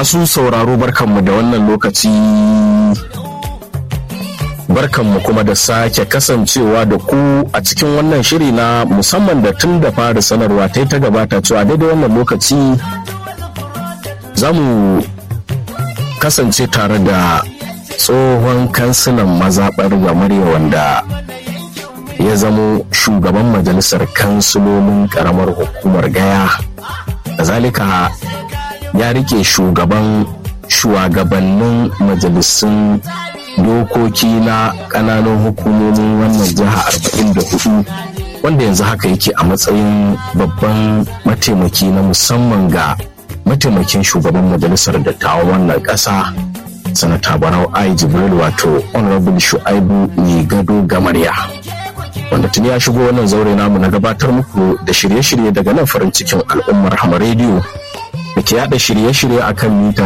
Masu sauraro barkanmu da wannan lokaci, barkanmu kuma da sake kasancewa da ku a cikin wannan shiri na musamman da tun da fara sanarwa ta gabata cewa daidai wannan lokaci za mu kasance tare da tsohon kansilan mazaɓar Gamariya wanda ya zamo shugaban majalisar kansilolin ƙaramar hukumar Gaya. Kazalika ya rike shugabannin majalisun dokoki na ƙananan hukumomin wannan jiha 44 wanda yanzu haka yake a matsayin babban mataimaki na musamman ga mataimakin shugaban majalisar dattawan wannan ƙasa sanata Barau Ai Jibril wato Honorable Shu'aibu Mai Gado Gamariya, wanda tuni ya shigo wannan zaure namu na gabatar muku da shirye-shirye daga nan farin cikin al'ummar Hama Radio da ke yada shirye-shirye akan mita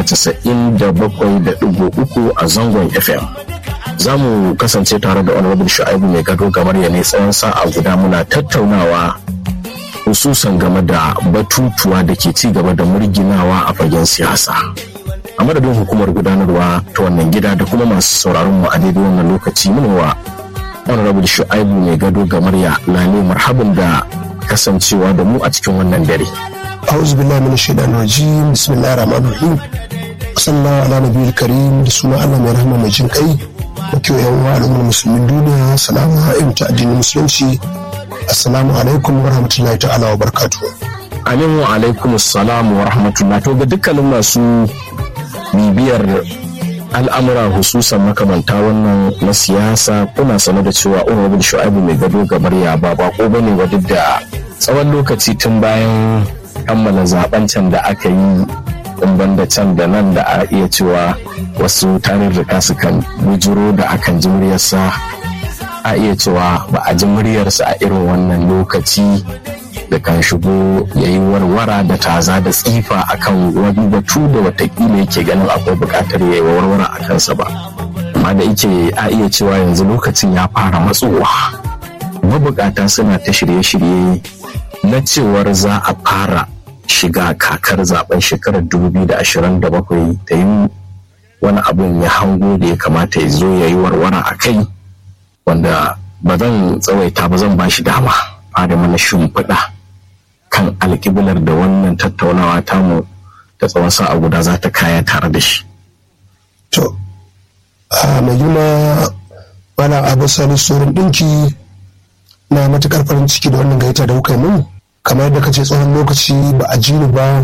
97.3 a zangon FM. Za mu kasance tare da Honorable Shu'aibu Mai Gado Gamariya ne tsawon sa'a guda muna tattaunawa hususan game da batutuwa da ke ci gaba da murginawa a fagen siyasa. A madadin hukumar gudanarwa ta wannan gida da kuma masu sauraron mu a daidai wannan lokaci muna wa Honorable Shu'aibu Mai Gado Gamariya lale marhaban da kasancewa da mu a cikin wannan dare. A'udhu billahi minash shaitanir rajim. Bismillahir rahmanir rahim. Sallallahu ala nabiyil karim. Da sunan Allah mai rahama mai jin kai. Muke yan uwa da musulmin duniya. Assalamu alaikum ta addinin musulunci. Assalamu alaikum wa rahmatullahi ta'ala wa barakatuh. Amin wa alaikum assalam wa rahmatullahi. To ga dukkanin masu bibiyar al'amura hususan makamanta wannan na siyasa kuna sanar da cewa Honorable Shu'aibu Mai Gado Gamariya ba bako bane wa duk da tsawon lokaci tun bayan kammala zaben can da aka yi in da can da nan da a iya cewa wasu tarurruka su kan bujiro da akan ji muryarsa, a iya cewa ba a ji muryarsa a irin wannan lokaci da kan shigo ya yi warwara da taza da tsifa akan wani batu da watakila yake ganin akwai bukatar ya yi warwara a kansa ba, amma da yake a iya cewa yanzu lokacin ya fara matsowa, mabukata suna ta shirye-shirye na cewar za a fara shiga kakar zaben shekarar 2027 da yi wani abun ya hango da ya kamata ya zo ya yi warwara a kai, wanda ba zan tsawaita ba, zan ba shi dama da mana shimfiɗa kan alƙiblar da wannan tattaunawa tamu ta tsawon sa'a guda za ta kaya tare da shi. To, mai girma Malam Abu Sani Sorin ɗinki na matuƙar farin ciki da wannan gaita da kuka yi mun. Kamar yadda kace tsohon lokaci ba a ji ni ba,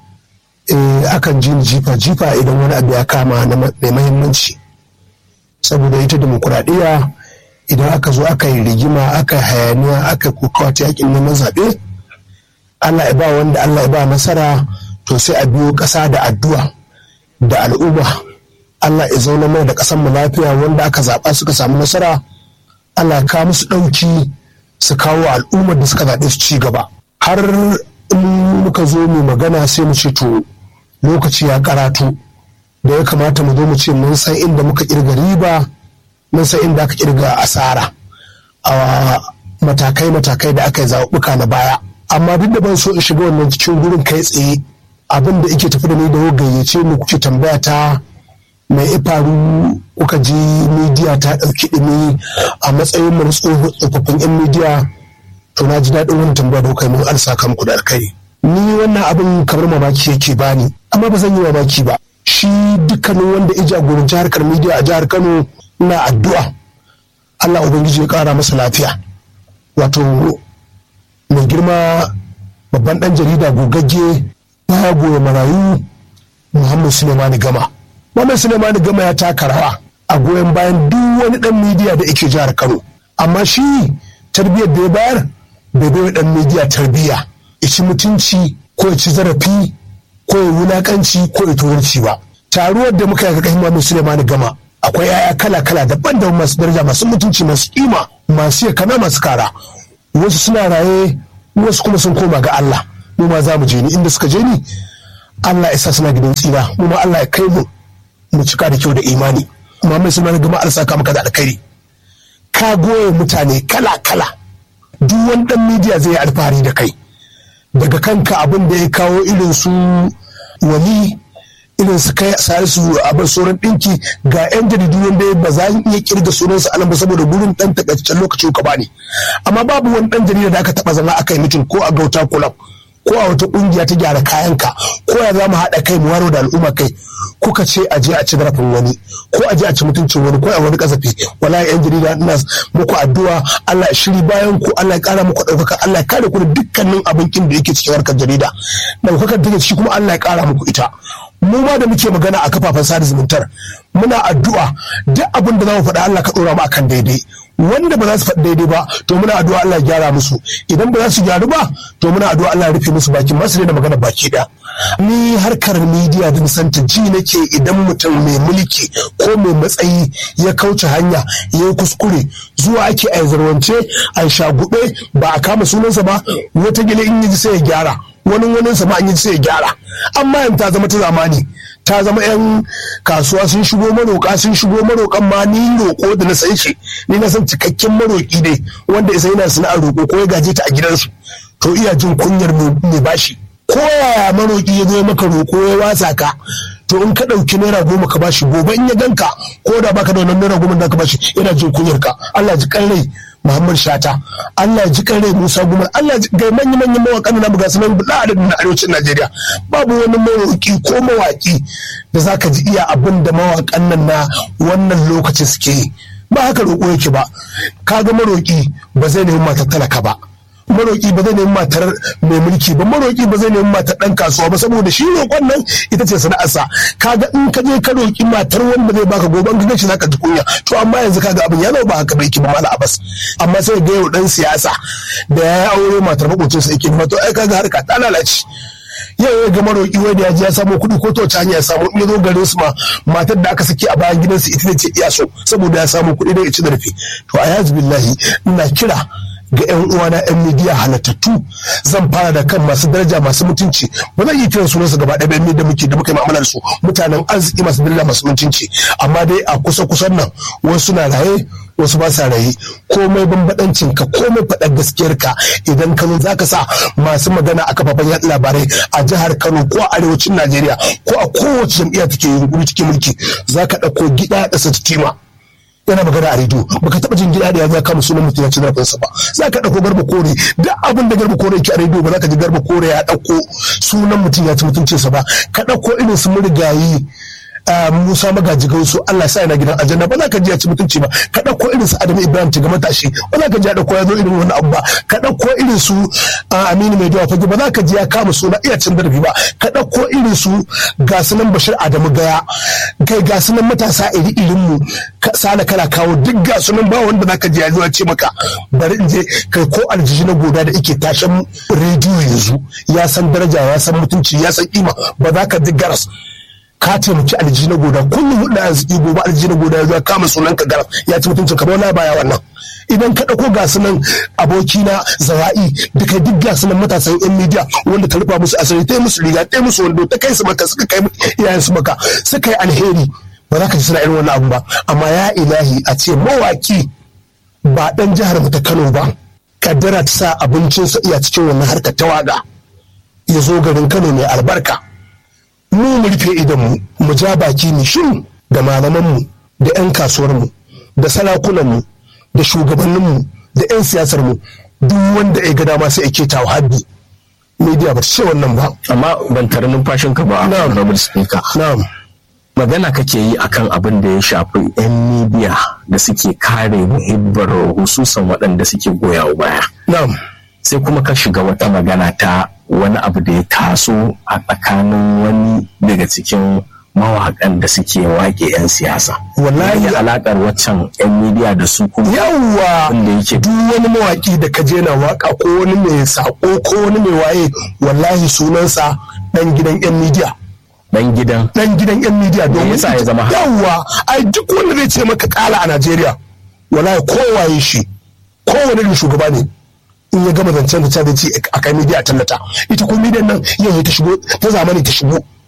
akan ji ni jifa-jifa idan wani abu ya kama na mai mahimmanci. Saboda ita demokuraɗiyya idan aka zo aka yi rigima, aka yi hayaniya, aka kokawa ta yakin neman zaɓe, Allah ya ba wanda Allah ya ba nasara, to sai a biyo ƙasa da addu'a da al'umma. Allah ya zauna mana da ƙasar mu lafiya, wanda aka zaɓa suka samu nasara, Allah ya kawo musu ɗauki su kawo al'ummar da suka zaɓe su ci gaba. Har in muka zo mu magana sai mu ce to lokaci ya karatu da ya kamata mu zo mu ce mun san inda muka kirga riba, mun san inda aka kirga asara a matakai da aka yi zaɓuɓɓuka na baya. Amma duk da ban so in shiga wannan cikin gurin kai tsaye, abin da ike tafi da ni da gayyace mu kuke tambaya ta mai ifaru, kuka ji midiya ta ɗauki ɗumi a matsayin mu na tsofaffin 'yan midiya, to na ji daɗin wannan tambaya da kuka yi mun alsaka muku da alkai. Ni wannan abin kamar mamaki yake bani, amma ba zan yi mamaki ba. Shi dukkanin wanda ya jagoranci harkar midiya a jihar Kano, ina addu'a Allah Ubangiji ya ƙara masa lafiya. Wato mai girma babban ɗan jarida gogagge ya goya marayu Muhammad Suleimani Gama. Muhammad Suleimani Gama ya taka rawa a goyon bayan duk wani ɗan midiya da yake jihar Kano, amma shi tarbiyyar da ya bayar bai bai ɗan midiya tarbiyya ya ci mutunci ko ya ci zarafi ko ya wulakanci ko ya tozarci ba. Taruwar da muka yi ga Muhammad Suleimani Gama akwai yaya kala-kala daban-daban masu daraja, masu mutunci, masu kima, masu yakana, masu kara. Wasu suna raye, wasu kuma sun koma ga Allah. Mu ma za mu je ni inda suka je ni, Allah ya sa suna gidan tsira, mu ma Allah ya kai mu cika da kyau da imani. Muhammad Suleimani Gama Allah saka maka da alkhairi. Ka goye mutane kala-kala, duk wani dan midiya zai yi alfahari da kai. Daga kanka abin da ya kawo irin su Wali, irin su kai Salisu Abin Soran Dinki, ga yan jaridu wanda ba za mu iya kirga sunansu anan ba saboda gurin dan takaitaccen lokaci ka bani, amma babu wani dan jarida da aka taba zama aka yi mutum ko a Gauta Club ko a wata kungiya ta gyara kayanka ko ya za mu haɗa kai mu waro da al'umma kai kuka ce a je a ci zarafin wani ko a je a ci mutuncin wani ko a wani kasafi. Wallahi yan jarida ina muku addu'a Allah ya shiri bayan ku, Allah ya kara muku ɗaukaka, Allah ya kare ku da dukkanin abinkin da yake cikin harkar jarida. Ɗaukakar da take ciki kuma Allah ya kara muku ita. Mu ma da muke magana a kafafen sada zumuntar muna addu'a duk abin da za mu faɗa Allah ka ɗora mu akan daidai, wanda ba za su faɗi daidai ba to muna addu'a Allah ya gyara musu, idan ba za su gyaru ba to muna addu'a Allah ya rufe musu bakin masu da magana baki ɗaya. Ni harkar midiya da nisanta ji nake idan mutum mai mulki ko mai matsayi ya kauce hanya ya yi kuskure zuwa ake a zarwance a shagube ba a kama sunansa ba, wata gile in yi sai ya gyara, wani sama an yi sai ya gyara. Amma yanzu ta zama ta zamani, ta zama yan kasuwa sun shigo maroƙan ma ni roƙo da na san shi, ni na san cikakken maroƙi ne wanda isa yana sana'ar roƙo ko ya gaje ta a gidansu to iya jin kunyar mai bashi. Ko yaya maroƙi ya zo maka roƙo ya wasa ka to in ka ɗauki naira 10 ka bashi, gobe in ya ganka ko da baka da wannan naira 10 da ka bashi yana jin kunyar ka. Allah ji kan rai Muhammad Shata, Allah ji kan rai Musa Gumar, Allah ji ga manyan mawaƙan na buga sunan da adadin na arewacin Najeriya. Babu wani maroƙi ko mawaƙi da zaka ji iya abin da mawaƙan nan na wannan lokaci suke yi. Ba haka roƙo yake ba. Kaga maroƙi ba zai nemi matar talaka ba, maroƙi ba zai nemi matar mai mulki ba, maroƙi ba zai nemi matar ɗan kasuwa ba, saboda shi roƙon nan ita ce sana'arsa. Kaga in ka je ka roƙi matar wanda zai baka gobe in ka shi zaka ji kunya. To amma yanzu kaga abin ya zama ba haka bai ki ba Malam Abbas. Amma sai ga yau dan siyasa da ya aure matar makocinsa yake ma to ai kaga harka ta lalace. Yau ya ga maroƙi wanda ya je ya samu kuɗi ko to ta hanya ya samu, in ya zo garin su ma matar da aka saki a bayan gidansu ita ce iya so saboda ya samu kuɗi da ya ci zarafi. To a yazu billahi ina kira ga 'yan uwana 'yan midiya halattattu, zan fara da kan masu daraja masu mutunci, ba zan yi kiran sunansu gaba ɗaya da muka yi ma'amalar su mutanen arziki masu daraja masu mutunci, amma dai a kusa nan wasu na raye wasu ba sa raye. Komai bambadancin ka, komai faɗar gaskiyar ka, idan ka zo zaka sa masu magana a kafafen yaɗa labarai a jihar Kano ko a arewacin Najeriya ko a kowace jam'iyya take yunkuri take mulki, zaka ɗauko gida da satima yana magana a rediyo, baka taba jin gida da ya kama sunan mutum ya ci zarafinsa ba. Za ka ɗauko Garba Kore, duk abin da Garba Kore yake a rediyo ba za ka ji Garba Kore ya ɗauko sunan mutum ya ci mutuncinsa ba. Ka ɗauko irin su murigayi Musa Magaji Gausu, Allah sa yana gidan aljanna, ba za ka ji ya ci mutunci ba. Ka ɗauko irin su Adamu Ibrahim Tiga Matashi, ba za ka ji ya ɗauko ya zo irin wani abu ba. Ka ɗauko irin su Aminu Mai Dawa Fage, ba za ka ji ya kama suna iya cin zarafi ba. Ka ɗauko irin su Gasunan Bashir Adamu Gaya, kai Gasunan matasa iri-irin mu Sale Kala Kawo, duk Gasunan ba wanda za ka ji ya zo ya ce maka bari in je kai. Ko Aljiji na Goda da ike tashan rediyo yanzu ya san daraja, ya san mutunci, ya san kima, ba za ka ji garas ka taimaki Aljiji na Goda kullum hudu arziki, gobe Aljiji na Goda ya zo kama sunan ka garas ya ci mutuncin ka, ba wala baya wannan. Idan ka ɗauko Gasunan abokina Zawa'i, duka duk Gasunan matasan 'yan midiya wanda ta rufa musu asiri, ta yi musu riga, ta yi musu wando, ta kai su maka, suka kai iyayen su maka, suka yi alheri, ba za ka ji suna irin wannan abu ba. Amma ya ilahi a ce mawaki ba ɗan jihar mu ta Kano ba, kaddara ta sa abincinsa iya cikin wannan harkar tawaga ya zo garin Kano mai albarka, mu rufe idan mu ja baki mu shiru da malamanmu da 'yan kasuwarmu da sarakunanmu da shugabanninmu da 'yan siyasarmu, duk wanda ya ga dama sai ya keta wa haddi. Media ba ta ce wannan ba. Amma ban tare numfashinka ba. Na'am. Na'am. Magana kake yi akan abin da ya shafi 'yan midiya da suke kare muhibbar hususan waɗanda suke goya baya. Na'am. Sai kuma ka shiga wata magana ta wani abu da ya taso a tsakanin wani daga cikin mawaƙan da suke waƙe 'yan siyasa. Wallahi alaƙar waccan 'yan midiya da su kuma. Yawwa, duk wani mawaƙi da ka je na waƙa ko wani mai saƙo ko wani mai waye, wallahi sunansa ɗan gidan 'yan midiya. Dan gidan 'yan midiya, domin yasa ya zama haka. Yawwa, ai duk wanda zai ce maka ƙala a Najeriya, wallahi kowaye shi, kowane irin shugaba ne, in ya gama zancen da ce a kai midiya tallata. Ita ko midiyan nan yau ta shigo, ta zamani ta shigo.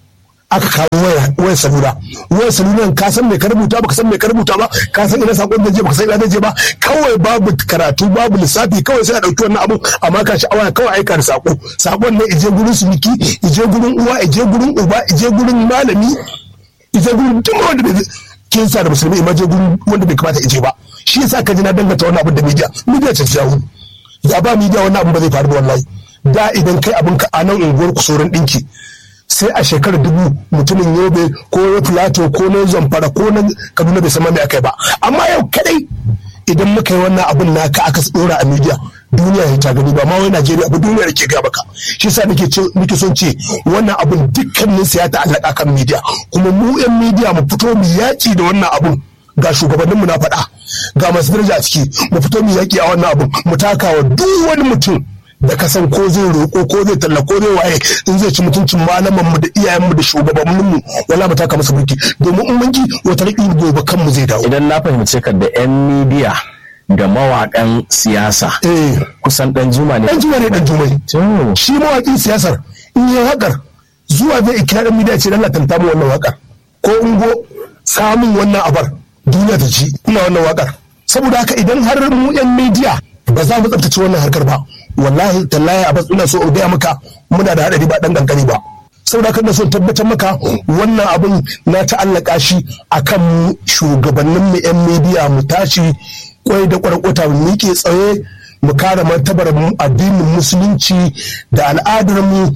aka kawo wayar salula. Wayar salula ka san me ka rubuta ba, ka san me ka rubuta ba, ka san ina sakon da je ba, ka san ina da je ba, kawai babu karatu babu lissafi, kawai sai a dauki wannan abu amma ka sha'awa kawai aika da sakon ne ije gurin suniki, ije gurin uwa, ije gurin uba, ije gurin malami, ije gurin duk wanda bai kinsa da musulmi, ima je gurin wanda bai kamata ije ba. Shi yasa ka ji na dangata wannan abin da media ce jawo. Ya ba media wannan abin ba zai faru wallahi. Da idan kai abin ka a nan unguwar kusurin dinki sai a shekarar 2000 mutumin Yobe ko na Plateau ko na Zamfara ko na Kaduna bai san me akai ba. Amma yau kadai idan muka yi wannan abin naka aka dora a media, duniya ya ta gani ba ma wai Najeriya ba, duniya da ke ga baka. Shi yasa nake son ce wannan abin dukkanin sa ya ta'allaka kan media, kuma mu yan media mu fito mu yaki da wannan abin. Ga shugabanninmu na faɗa, ga masu daraja a ciki, mu fito mu yaki a wannan abin, mu takawa duk wani mutum da ka san ko zai roƙo ko zai talla ko zai waye in zai ci mutuncin malamanmu da iyayenmu da shugabanninmu, wala mu taka masa burki, domin in mun ki wata riƙi gobe kanmu zai dawo. Idan na fahimce ka da 'yan midiya da mawaƙan siyasa kusan ɗan juma ne. Ɗan juma ne, ɗan jumai. Shi mawaƙin siyasar in yi haƙar zuwa zai ikira ɗan midiya ce Allah tanta mu wannan waƙar, ko ungo samun wannan abar duniya ta ci ina wannan waƙar. Saboda haka idan har mu 'yan midiya ba za mu tsaftace wannan harkar ba, wallahi tallahi a ina so in gaya maka muna da haɗari ba ɗan ƙanƙani ba. Saboda haka ina so tabbatar maka wannan abin na ta'allaka shi akan shugabannin mu 'yan midiya, mu tashi kwai da kwarkwata mu miƙe tsaye mu kare martabar addinin musulunci da al'adar mu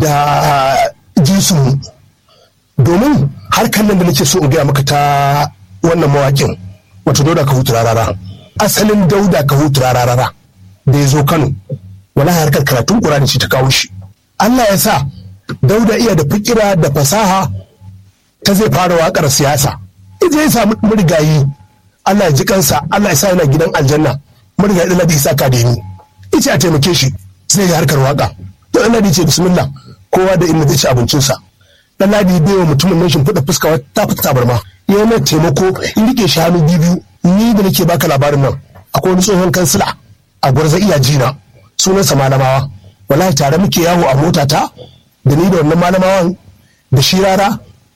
da jinsin mu. Domin harkar nan da nake so in gaya maka ta wannan mawaƙin wato Dauda Kahutu Rarara, asalin Dauda Kahutu Rarara da ya zo Kano, wala harkar karatun Qur'ani ce ta kawo shi. Allah ya sa Dauda iya da fikira da fasaha ta zai fara waƙar siyasa. Ije ya samu murigayi, Allah ya ji kansa, Allah ya sa yana gidan aljanna, murigayi ɗan Ladi Isa Kademi. Ice a taimake shi sai ya harkar waƙa. To ɗan Ladi ce bismillah, kowa da inda zai ci abincinsa. Ɗan Ladi bai wa mutumin nan shimfiɗa fuska ta fita tabarma. Ya mai taimako in rike shi hannu biyu. Ni da nake baka labarin nan, akwai wani tsohon kansila a Gwarza iya jina, sunansa Malamawa. Wallahi tare muke yawo a motata da ni da wannan Malamawan da shi Rara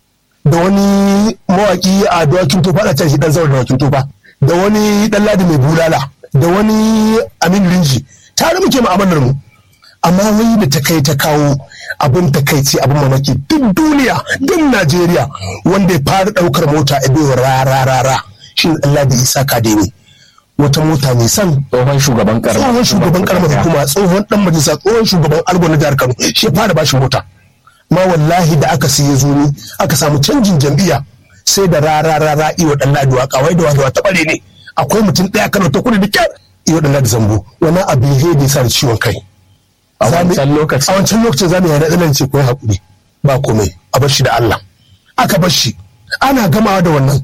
da wani mawaki a dawakin tofa, da can shi dan zawar dawakin tofa, da wani dan Ladi mai bulala, da wani Aminu Rinji, tare muke mu'amalar mu. Amma wai da ta kai ta kawo abin takaici, abin mamaki, duk duniya duk Najeriya wanda ya fara daukar mota a bewa rara shi dan Ladi Isa Kademi. Wata mota mai san tsohon shugaban karamar hukuma, tsohon dan majalisa, tsohon shugaban Algo na jihar Kano, shi fara bashi mota. Ma wallahi da aka siye zuni aka samu canjin jam'iyya sai da rara iwa dan Ladi waka, wai da wadawa ta bare ne. Akwai mutum ɗaya Kano ta kudu da kyar iwa dan Ladi zambo, wani abu ya da sa da ciwon kai. A wancan lokacin zamu yana da ce ko hakuri ba komai, a bar shi da Allah. Aka bar shi ana gamawa da wannan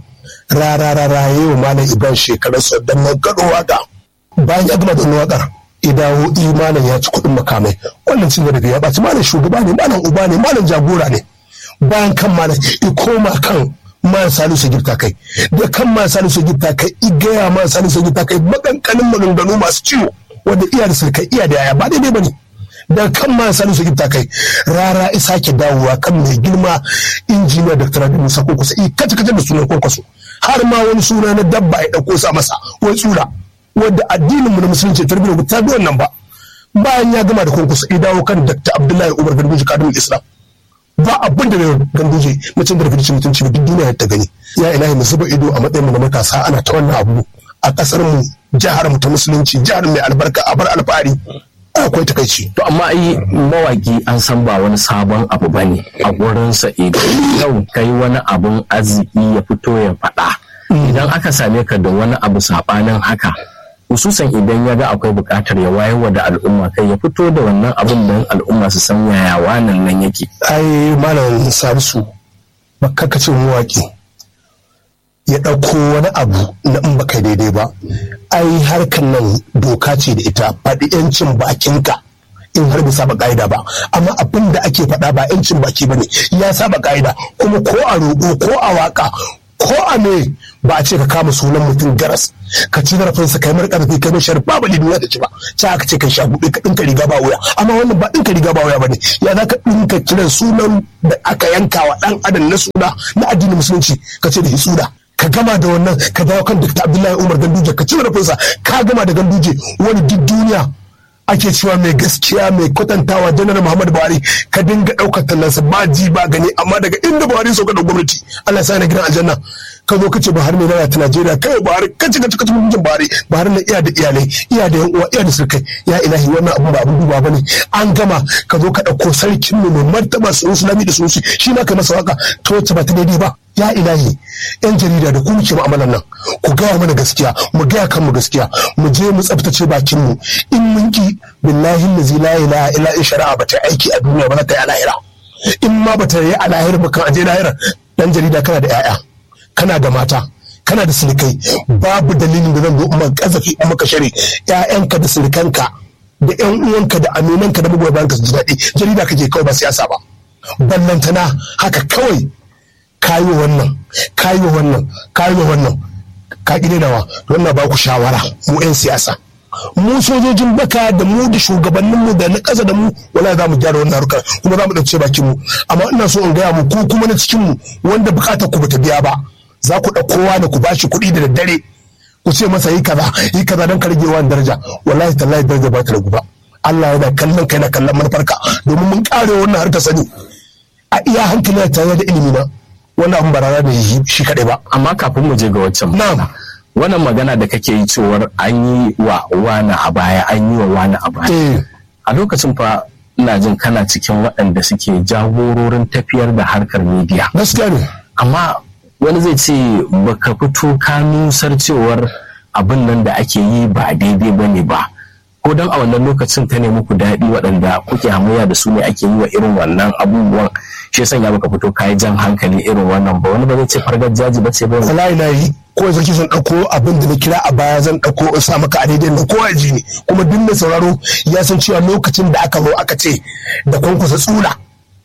rara yau malam Ibrahim shekararsa dan nan gado waka. Bayan ya gama da wannan wakar idawo imanin ya ci kuɗin makamai, wannan cin daga ya ɓaci. Malam shugaba ne, malam uba ne, malam jagora ne. Bayan kan malam i koma kan man Salisu Gifta Kai, da kan man Salisu Gifta Kai i gaya man Salisu Gifta Kai makankanin maganganu masu ciwo wanda iya da sirkai iya da yaya ba daidai bane. Da kan man Salisu Gifta Kai rara isa ke dawowa kan mai girma injiniya Dr. Rabi Musa Kwankwaso i kace da sunan Kwankwaso, har ma wani suna na dabba ya ɗauko sa masa wai tsura, wadda addininmu na musulunci tarbiyyar ta bi wannan ba. Bayan ya gama da Kwankwaso ya dawo kan Dr. Abdullahi Umar Ganduje Kadimul Islam, ba abin da zai Ganduje mutum da rikici mutunci duk duniya ta gani. Ya ilahi mu zuba ido a matsayin mu na matasa ana ta wannan abu a kasar mu, jihar mu ta musulunci, jihar mai albarka, a bar alfahari, akwai takaici. To amma ai mawaki an san ba wani sabon abu bane a gurinsa. Idan yau kai wani abun arziki ya fito ya faɗa, idan aka same ka da wani abu sabanin haka, hususan idan ya ga akwai buƙatar ya wayarwa da al'umma kai, ya fito da wannan abun don al'umma su san yaya wannan nan yake. Ai malam Salisu, baka kace mawaki ya ɗauko wani abu na in baka daidai ba. Ai harkar nan doka ce da ita, faɗi yancin bakinka in har bai saba ƙa'ida ba. Amma abin da ake faɗa ba yancin baki ba ne, ya saba ƙa'ida. Kuma ko a roƙo ko a waƙa ko a me ba a ce ka kama sunan mutum garas ka ci zarafinsa kai mar karfi kai mai sharif babu duniya da ci ba sai aka ce kai sha hudu ka dinka riga ba wuya amma wannan ba dinka riga ba wuya bane ya za ka dinka kiran sunan da aka yanka wa dan adam na suna na addinin musulunci ka ce da hisuda ka gama da wannan ka dawo kan Dr. Abdullahi Umar Ganduje ka ci zarafinsa ka gama da Ganduje wani duk duniya ake cewa mai gaskiya mai kwatantawa janar Muhammadu Buhari ka dinga ɗaukar tallansa ba ji ba gani amma daga inda Buhari sauka da gwamnati Allah sa na gidan aljanna ka zo kace Buhari ne na Najeriya kai Buhari kace mutum Buhari na iya da iyalai iya da yan uwa iya da surkai ya ilahi wannan abu ba abun duba bane an gama ka zo ka ɗauko sarkin mu mai martaba Sulami da Sunusi shi ma kai masa waka to wacce ba ta daidai ba ya ilahi yan jarida da ku muke mu'amalan nan ku gaya mana gaskiya mu gaya kanmu gaskiya mu je mu tsaftace bakin mu in mun ki billahi allazi la ilaha illa in shari'a ba ta aiki a duniya ba za ta yi a lahira in ma ba ta yi a lahira ba kan aje lahira dan jarida kana da 'ya'ya kana da mata kana da silikai babu dalilin da zan zo umar kazafi in maka shari 'ya'yanka da silikanka da 'yan uwanka da aminanka da magoya bayanka su ji daɗi jarida kake kawai ba siyasa ba ballantana haka kawai kayi wannan ka ƙi nawa don na ba ku shawara mu 'yan siyasa mu sojojin baka da mu da shugabanninmu da na ƙasa da mu wala za mu gyara wannan harkar kuma za mu ɗauke bakin mu amma ina so in gaya mu ko kuma na cikin mu wanda buƙatar ku bata biya ba za ku ɗauko wani ku bashi kuɗi da daddare ku ce masa yi kaza don ka rage wa daraja wallahi tallahi daraja ba ta ragu ba Allah yana kallon kai na kallon manufarka domin mun ƙare wannan harkar sani a iya hankali tare da ilimi na wannan abin barara da shi kaɗai ba. Amma kafin mu je ga waccan magana, wannan magana da kake yi cewar an yi wa wani a baya an yi wa wani a baya. A lokacin fa ina jin kana cikin waɗanda suke jagororin tafiyar da harkar media. Gaskiya ne. Amma wani zai ce baka fito ka nusar cewar abin nan da ake yi ba daidai ba ne ba. Ko don a wannan lokacin ta ne muku daɗi waɗanda kuke hamayya da su ne ake yi wa irin wannan abubuwan shi sanya baka fito kayi jan hankali irin wannan ba wani ba zai ce fargar jaji ba ce ba wallahi na yi ko zaki son ɗauko abin da na kira a baya zan ɗauko in sa maka a daidai na kowa ji ne kuma duk mai sauraro ya san cewa lokacin da aka zo aka ce da kwankwasa tsula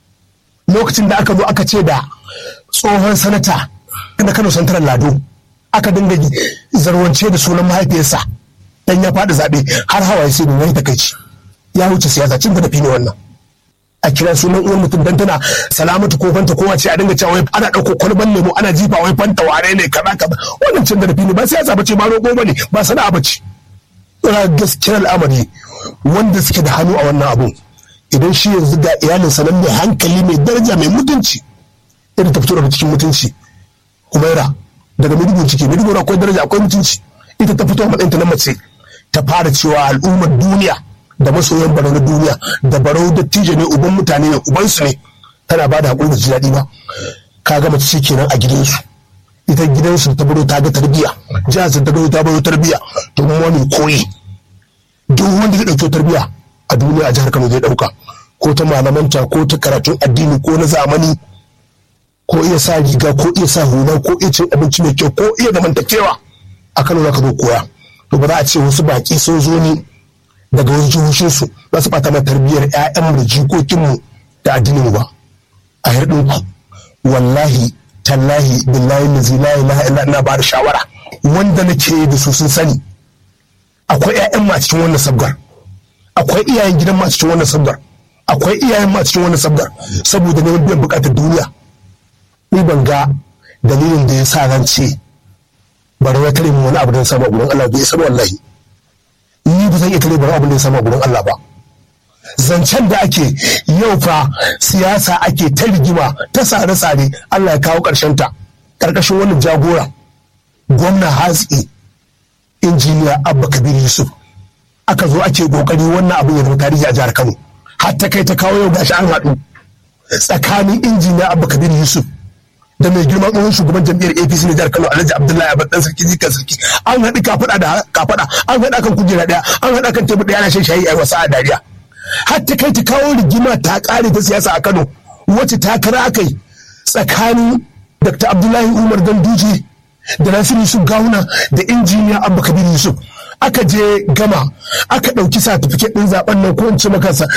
lokacin da aka zo aka ce da tsohon sanata na Kano Santaran Lado aka dinga zarwance da sunan mahaifiyarsa dan ya faɗi zaɓe har hawaye sai da wani takaici ya wuce siyasa cin da ne wannan a kira sunan uwar mutum dan tana salamatu ko fanta kowa ce a dinga cewa ana ɗauko kwalban lemo ana jifa wai fanta ware ne kaza wannan cin da ne ba siyasa bace ba roƙo bane ba sana'a bace ina gaskiyar al'amari wanda suke da hannu a wannan abun idan shi yanzu ga iyalin sa nan mai hankali mai daraja mai mutunci irin ta fito daga cikin mutunci Humaira daga Maiduguri akwai daraja akwai mutunci ita ta fito matsayin ta na mace ta fara cewa al'ummar duniya da masoyan barau na duniya da barau dattijo ne uban mutane ne ubansu ne tana ba da haƙuri da ji daɗi ba ka ga mace ce kenan a gidansu ita gidansu ta baro ta ga tarbiyya jihar ta baro ta baro tarbiyya to kuma wani koyi duk wanda zai ɗauki tarbiyya a duniya a jihar Kano zai ɗauka ko ta malamanta ko ta karatun addini ko na zamani ko iya sa riga ko iya sa hula ko iya cin abinci mai kyau ko iya zamantakewa a Kano za ka zo koya to ba za a ce wasu baƙi sun zo ne daga wasu jihohinsu za su ɓata mana tarbiyyar 'ya'yanmu da jikokinmu da addininmu ba a hirɗinku wallahi tallahi billahi lazi la ilaha illa ina ba da shawara wanda nake da su sun sani akwai 'ya'yan mu a cikin wannan sabgar akwai iyayen gidan mu a cikin wannan sabgar akwai iyayen mu a cikin wannan sabgar saboda neman biyan buƙatar duniya ni ban ga dalilin da ya sa ran ce bari ya tare mu wani abu da ya samu a gurin Allah bai isa wallahi ni ba zan iya tare bari abin da ya samu a gurin Allah ba zancen da ake yau fa siyasa ake ta rigima ta sare-sare Allah ya kawo ƙarshen ta ƙarƙashin wannan jagora gwamna hatsi injiniya Abba Kabir Yusuf aka zo ake kokari wannan abin ya zama tarihi a jihar Kano har ta kai ta kawo yau gashi an haɗu tsakanin injiniya Abba Kabir Yusuf da mai girma tsohon shugaban jam'iyyar APC na jihar Kano Alhaji Abdullahi Abba dan sarki jikan sarki an haɗu kafaɗa da kafaɗa an haɗa kan kujera ɗaya an haɗa kan tebur ɗaya na shan shayi a wasa a dariya har ta kai ta kawo rigima ta ƙare ta siyasa a Kano wacce ta kara aka yi tsakanin Dr. Abdullahi Umar Ganduje da Nasiru Yusuf Gawuna da injiniya Abba Kabir Yusuf aka je gama aka ɗauki satifiket ɗin zaben nan ko in ce maka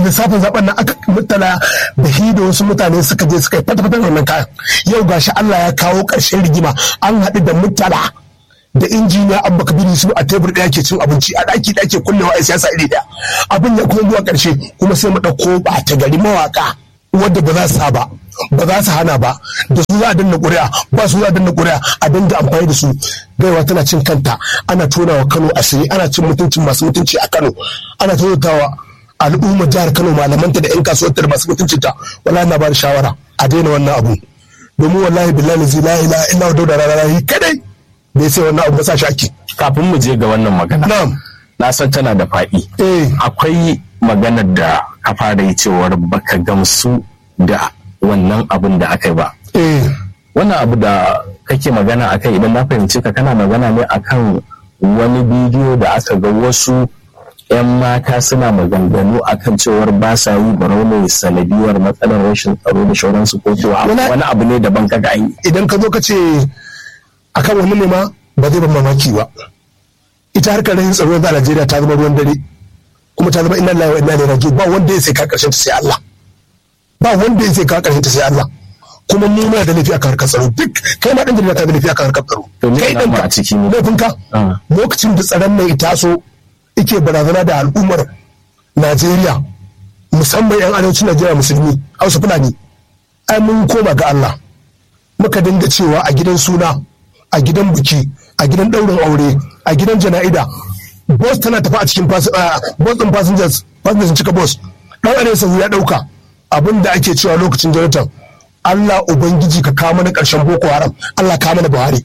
lissafin zaben nan aka mutala da da wasu mutane suka je suka yi fata-fata wannan kayan. Yau gashi Allah ya kawo ƙarshen rigima, an haɗu da mutala da injiniya Abba Kabiru su a tebur ɗaya ke cin abinci a ɗaki da ake kullewa a siyasa iri ɗaya. Abin ya kuma zuwa ƙarshe kuma sai mu ɗauko ɓata gari mawaƙa wadda ba za su sa ba za su hana ba, da su za a danna ƙuri'a, ba su za a danna ƙuri'a, a dinga amfani da su. Gaiwa tana cin kanta, ana tonawa Kano asiri, ana cin mutuncin masu mutunci a Kano, ana tonawa al'ummar jihar Kano, malamanta da 'yan kasuwarta da masu mutuncinta. Wallahi na ba da shawara a daina wannan abu, domin wallahi billahi la ilaha illa huwa da rararahi kadai bai sai wannan abu ba sa shi ake. Kafin mu je ga wannan magana, na san tana da faɗi. Akwai maganar da ka fara yi cewar baka gamsu da wannan abin da aka yi ba. Wannan abu da kake magana akai, idan na fahimci ka, kana magana ne akan wani bidiyo da aka ga wasu 'yan mata suna maganganu akan cewar ba sa yi barau ne sanadiyar matsalar rashin tsaro da shauransu, ko kuwa wani abu ne daban kaga an yi. Idan ka zo ka ce akan wani ne ma ba zai ban mamaki ba. Ita harkar rashin tsaro a Najeriya ta zama ruwan dare, kuma ta zama inna lillahi wa inna ilaihi raji'un. Ba wanda ya sai ka karshen ta sai Allah. Ba wanda ya sai ka karshen ta sai Allah. Kuma mu muna da laifi akan harkar tsaro, duk kai ma dan jarida ka da laifi akan harkar tsaro. Kai dan ka laifin ka lokacin da tsaron nan ita so yake barazana da al'ummar Najeriya, musamman 'yan arewacin Najeriya musulmi, Hausa Fulani, ai mun koma ga Allah. Muka dinga cewa a gidan suna, a gidan biki, a gidan ɗaurin aure, a gidan jana'ida, bus tana tafi a cikin bus ɗin passengers sun cika bus, ɗan arewa ya ɗauka. Abin da ake cewa lokacin Jonathan, Allah Ubangiji ka kawo mana ƙarshen Boko Haram, Allah kawo mana Buhari.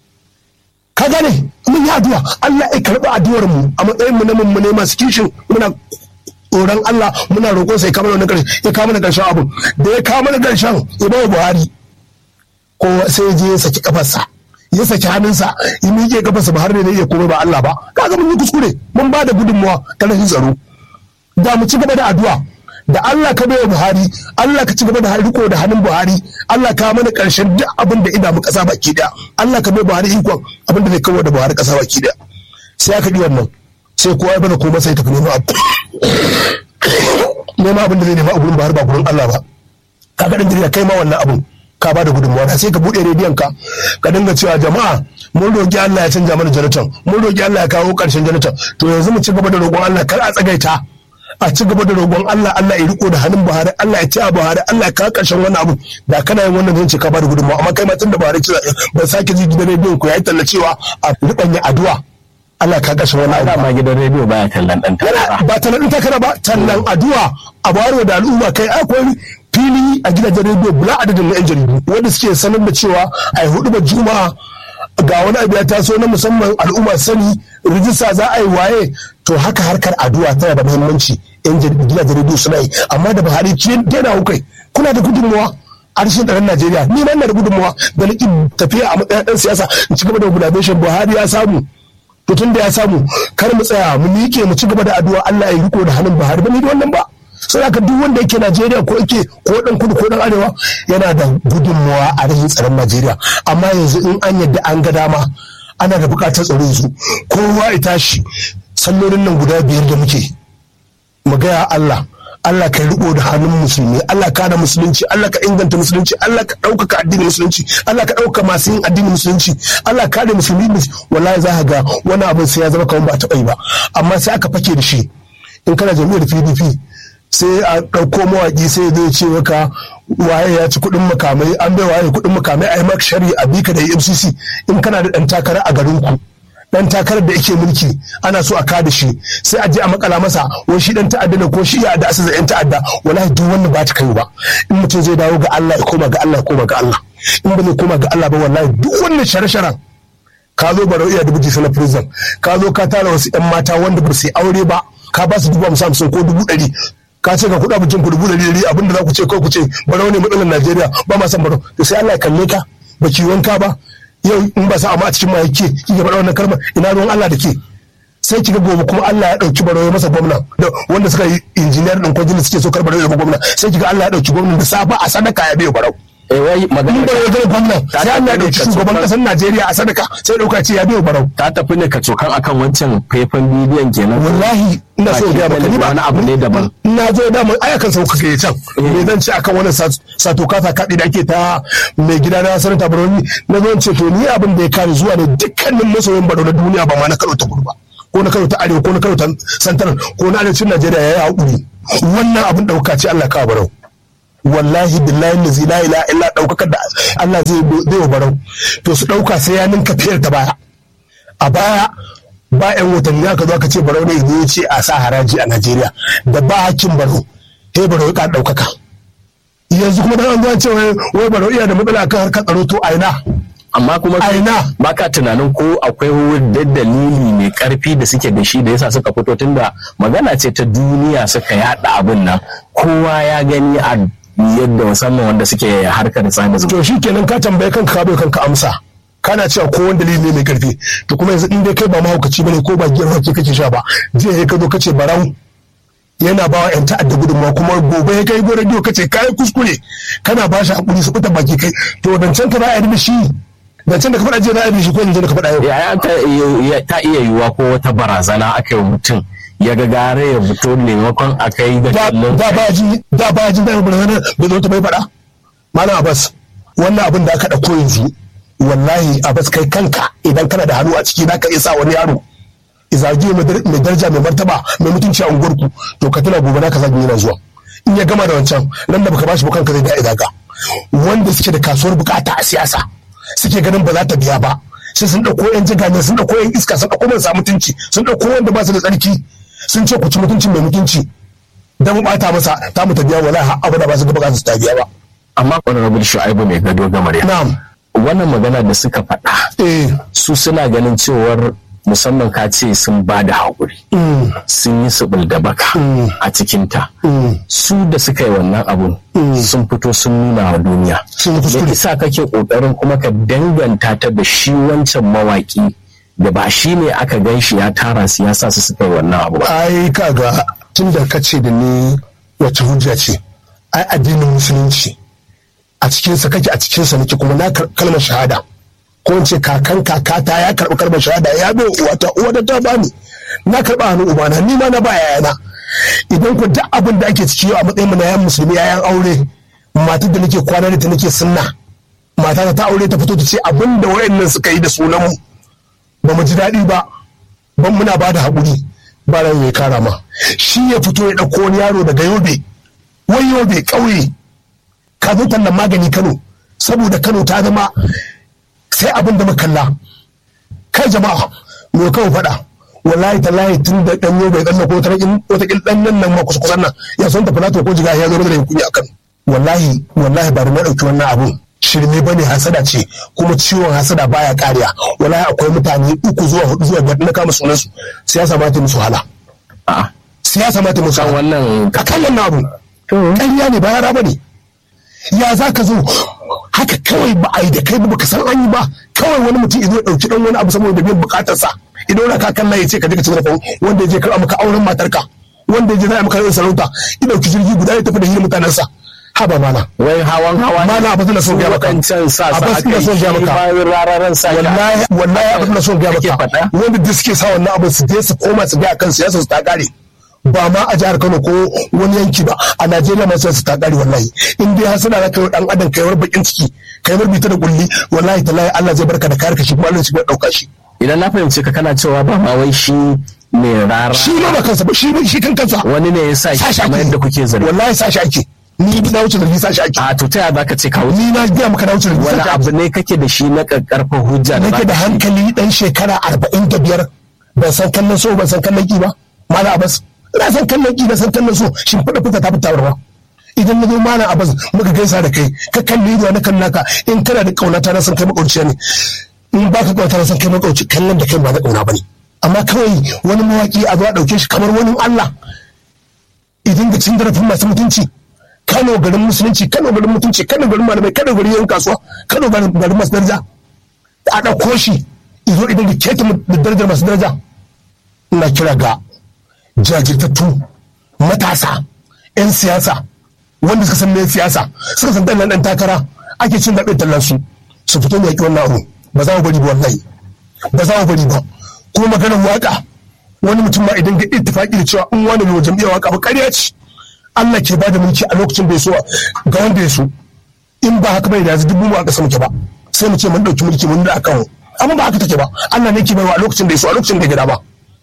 Ka gane, mun yi addu'a, Allah ya karɓi addu'ar mu a matsayin mu na mummune masu kishin, muna tsoron Allah, muna roƙon sai kawo mana ƙarshen, ya kawo mana ƙarshen abin. Da ya kawo mana ƙarshen, ya bawa Buhari. Ko sai je ya saki kafarsa, ya saki hannunsa, ya miƙe kafarsa ba har ne ya komai ba Allah ba. Kaga mun yi kuskure, mun ba da gudunmawa ta rashin tsaro. Da mu ci gaba da addu'a, da Allah ka bai wa Buhari, Allah ka ci gaba da riko da hannun Buhari, Allah ka mana ƙarshen duk abin da ina mu ƙasa baki daya, Allah ka bai Buhari ikon abin da zai kawo da Buhari ƙasa baki daya. Sai aka yi wannan, sai kowa ya bada koma sai tafi neman abu, neman abin da zai nema a gurin Buhari ba gurin Allah ba. Ka ga dan jarida kai ma wannan abun ka bada gudunmawa, sai ka buɗe rediyon ka dinga cewa jama'a mun roƙi Allah ya canja mana Jonathan, mun roƙi Allah ya kawo ƙarshen Jonathan. To yanzu mu ci gaba da roƙon Allah, kar a tsagaita, a ci gaba da roƙon Allah, Allah ya riko da hannun Buhari, Allah ya ci a Buhari, Allah ya kawo ƙarshen wannan abu. Da kana yin wannan zan ce ka bada gudunmawa, amma kai ma tun da Buhari ce ban sake ji gidan rediyon ku yayi tallacewa a riɓanya addu'a Allah ka ƙarshen wannan abu. Ma gidan rediyo baya tallan ɗan takara. Ba tallan ɗan takara ba, tallan addu'a a Buhari da al'umma. Kai akwai fili a gidajen rediyo bula adadin na 'yan jaridu wanda suke sanar da cewa a yi hudu ba juma'a ga wani abu ya taso na musamman al'umma sani, rijista za a yi waye. To haka harkar addu'a tana da muhimmanci, 'yan gidajen rediyo suna yi. Amma da Buhari ki daina hukai, kuna da gudunmawa a harshen tsaron Najeriya, ni ma ina da gudunmawa da nake tafiya a matsayin ɗan siyasa in ci gaba da mobilization. Buhari ya samu, to tun da ya samu kar mu tsaya mu miƙe mu ci gaba da addu'a Allah ya riko da hannun Buhari. Ba ni da wannan ba. Sai haka duk wanda yake Najeriya ko yake ko dan kudu ko dan arewa yana da gudunmawa a rashin tsaron Najeriya. Amma yanzu in an yadda an ga dama ana da bukatar tsaro yanzu, kowa ya tashi sallolin nan guda 5 da muke mu gaya Allah, Allah ka riko da hannun musulmi, Allah ka da musulunci, Allah ka inganta musulunci, Allah ka ɗaukaka addinin musulunci, Allah ka ɗauka masu yin addinin musulunci, Allah ka da musulmi. Wallahi za ka ga wani abin sai ya zama kamar ba a taɓa yi ba, amma sai aka fake da shi. In kana jami'ar PDP sai a ɗauko mawaƙi sai zai ce maka waye ya ci kuɗin makamai, an bai waye kuɗin makamai, a yi maka shari a bika da EFCC. In kana da ɗan takara a garinku, ɗan takarar da yake mulki ana so a kada shi, sai a je a makala masa wai shi ɗan ta'adda ne ko shi ya da asasa yan ta'adda. Wallahi duk wannan ba ta kai ba. In mutum zai dawo ga Allah ya koma ga Allah, ya koma ga Allah. In ba zai koma ga Allah ba, wallahi duk wannan shara-sharan ka zo barau iya dubu jisa na prison, ka zo ka tara wasu 'yan mata wanda ba su yi aure ba, ka ba su 50,000 ko 100,000, ka ce ka kuɗa bikin ku 100,000, abinda za ku ce ko ku ce barau ne matsalar Najeriya ba ma san barau. To sai Allah ya kalle ka, ba ki wanka ba yau, in ba sa amma a cikin ma yake kike faɗa wannan kalmar, ina ruwan Allah da ke. Sai kiga gobe kuma Allah ya ɗauki barau ya masa gwamna, da wanda suka yi injiniyar ɗin kwajin suke so kar barau ya zama gwamna, sai kiga Allah ya ɗauki gwamnan da safa a sadaka ya bai barau. wai magana in barau zai gwamnan sai Allah ya dauki shugaban kasar Najeriya a sadaka sai dauka ce ya biyo barau. Ta tafi ne ka cokan akan wancan faifan bidiyon kenan. Wallahi ina so ga maka ni ba wani abu ne daban. Ina zo da mun ayakan sauka kai can me zan ce akan wannan sato kasa kadi da ake ta mai gida na sanata baroni na zo ce to ni abin da ya kare zuwa ne dukkanin masoyan barau na duniya ba ma na Kano ta Kudu ba ko na Kano ta Arewa ko na Kano ta Santar ko na arewacin Najeriya yayi hakuri wannan abin dauka ce Allah ka barau. Wallahi billahi la ilaha illa daukakar da Allah zai wa barau to su dauka sai ya ninka fiyar ta baya a baya ba yan watanni aka zo aka ce barau ne ya ce a sa haraji a Najeriya da ba hakkin barau sai barau ya daukaka yanzu kuma dan an zo ce wai barau iya da matsala kan harkar tsaro to aina amma kuma baka tunanin ko akwai wani dalili mai karfi da suke da shi da yasa suka fito tunda magana ce ta duniya suka yada abin nan kowa ya gani a yadda musamman wanda suke harkar tsada zuwa. To shi kenan ka tambaye kanka ka bai kanka amsa kana cewa ko wani dalili ne mai karfi to kuma yanzu in dai kai ba mahaukaci bane ko ba giyar hake kake sha ba jiya ka zo kace barau yana ba wa yan ta'adda gudunmawa kuma gobe ya kai go radio kace kai kuskure kana ba shi hakuri su fita baki kai to dan can ka ba a yi shi dan can da ka faɗa jiya na yi shi ko yanzu da ka faɗa yau. Ya ta iya yiwuwa ko wata barazana aka yi mutum ya ga gare ya fito maimakon a kai ga kallon da ba jin da barazana bai zo ta bai faɗa. Malam Abbas wannan abin da aka ɗauko yanzu wallahi Abbas kai kanka idan kana da hannu a ciki za ka iya sa wani yaro izage mai daraja mai martaba mai mutunci a unguwarku to ka tuna gobe naka zagi yana zuwa in ya gama da wancan nan da baka bashi ba kanka zai da idaga wanda suke da kasuwar bukata a siyasa suke ganin ba za ta biya ba sai sun dauko yan jigane sun dauko yan iska sun dauko marasa mutunci sun dauko wanda ba su da tsarki sun ce ku ci mutuncin mai mutunci dan mu bata masa ta mu ta biya wallahi har abada ba su ga ba su ta biya ba. Amma honorable Shu'aibu mai gado gamar ya na'am wannan magana da suka faɗa su suna ganin cewar musamman ka ce sun ba da haƙuri sun yi subul da baka a cikinta su da suka yi wannan abun sun fito sun nuna wa duniya da isa kake ƙoƙarin kuma ka danganta ta da shi wancan mawaƙi da ba shi ne aka gan shi ya tara siyasa su suka yi wannan abu ba. Ai kaga tun da ka ce da ni wace hujja ce ai addinin musulunci a cikinsa kake a cikinsa nake kuma na kalmar shahada ko in ce kakan kakata ya karɓi kalmar shahada ya bai uwata uwa da ta bani na karɓa hannun ubana ni ma na ba yayana idan ku duk abin da ake ciki a matsayin mu na yan musulmi yayan aure matar da nake kwana da ta nake sunna mata ta aure ta fito ta ce abin da wayannan suka yi da sunan mu ba mu ji daɗi ba ban muna ba da haƙuri ba ran ya kara ma shi ya fito ya ɗauko wani yaro daga yobe wai yobe ƙauye ka zo tallan magani Kano saboda Kano ta zama sai abin da makalla kai jama'a me kawo faɗa wallahi tallahi tun da ɗan yobe ɗan ko wata ɗan nan ma kusa nan ya son tafi nato ko jiga ya zo da kunya akan wallahi ba da na ɗauki wannan abun shirme bane hasada ce kuma ciwon hasada baya kariya wallahi akwai mutane 3 zuwa 4 zuwa 5 na kama sunan su siyasa ba ta musu hala siyasa ma ta musu hala wannan akan wannan abu ƙarya ne ba yara bane ya za ka zo haka kawai ba a yi da kai ba ka san an yi ba kawai wani mutum ya zo ɗauki ɗan wani abu saboda biyan bukatarsa idan wani kakan na ya ce ka je ka ci zarafin wanda ya je karɓa maka auren matarka wanda ya je za a maka yin sarauta ya ɗauki jirgi guda ya tafi da hirin mutanensa haba mana wai hawan mana abin da son gaya maka abin da son gaya maka wallahi abin da son gaya maka wanda duk suke sa wannan abin su je su koma su gaya kan siyasa su ta kare ba ma a jihar Kano ko wani yanki ba a Najeriya ma su ta kare wallahi in dai har suna da kai dan adam kai war bakin ciki kai war bita da kulli wallahi tallahi Allah zai barka da kare ka shi kuma Allah zai dauka shi idan na fahimci ka kana cewa ba ma wai shi ne rara shi ma ba kansa ba shi kan kansa wani ne ya sa shi kamar yadda kuke zargi wallahi sashi ake ni na wuce da sashi ake a to ta yaya zaka ce ka wuce ni na ga maka na wuce da wani abu ne kake da shi na karfin hujja da nake da hankali dan shekara 45 ban san kallon so ban san kallon ki ba mala Abbas ina san kallon ki da san kallon so shin fada fita ta fita ba idan na zo mala Abbas muka gaisa da kai ka kalli da na kallon ka in kana da kaunata na san kai makauciya ne in baka kaunata na san kai makauci kallon da kai ba da kauna bane amma kawai wani mawaki a zo a dauke shi kamar wani Allah idan ga cin zarafin masu mutunci Kano garin musulunci Kano garin mutunci Kano garin malamai Kano garin yan kasuwa Kano garin masu daraja a ɗauko shi izo idan da keta da darajar masu daraja ina kira ga jajirtattu matasa 'yan siyasa wanda suka san me siyasa suka san dan takara ake cin zaɓe tallan su fito da yaƙi wannan abu ba za mu bari ba wallahi ba za mu bari ba. Kuma maganar waka wani mutum ma idan ga ittifaqi da cewa in wani mai jam'iyyar waka ba ƙarya ce. Allah ke bada mulki a lokacin da ya so ga wanda ya so. In ba haka bai da yanzu dubu mu a ƙasa muke ba sai mu ce mun ɗauki mulki mun da akan amma ba haka take ba. Allah ne ke baiwa a lokacin da ya so a lokacin da ya gida ba.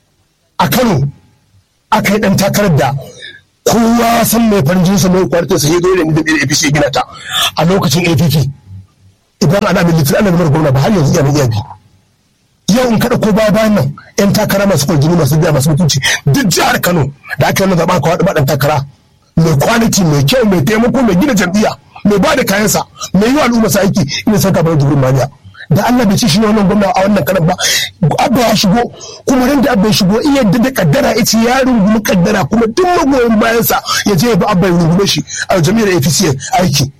A Kano aka yi ɗan takarar da kowa san mai farin jinsa mai kwarta sai ya zo da APC ya gina ta a lokacin APP. Idan ana mai litin ana mai gwamna ba har yanzu iya bi. Yau in kada ko bayan nan yan takara masu kwarjini masu biya masu mutunci duk jihar Kano da aka yi zaɓa kawai da ɗan takara mai kwanaki mai kyau mai taimako mai gina jam'iyya mai ba da kayansa mai yi wa al'umma sa aiki ina san ka bar jibrin maniya da Allah bai ci shi ne wannan gwamna a wannan karan ba. Abba ya shigo kuma ran da Abba ya shigo in yadda da kaddara ya ce ya rungumi kaddara kuma duk magoyin bayansa ya je ya bi Abba ya rungume shi a jami'ar APC aiki.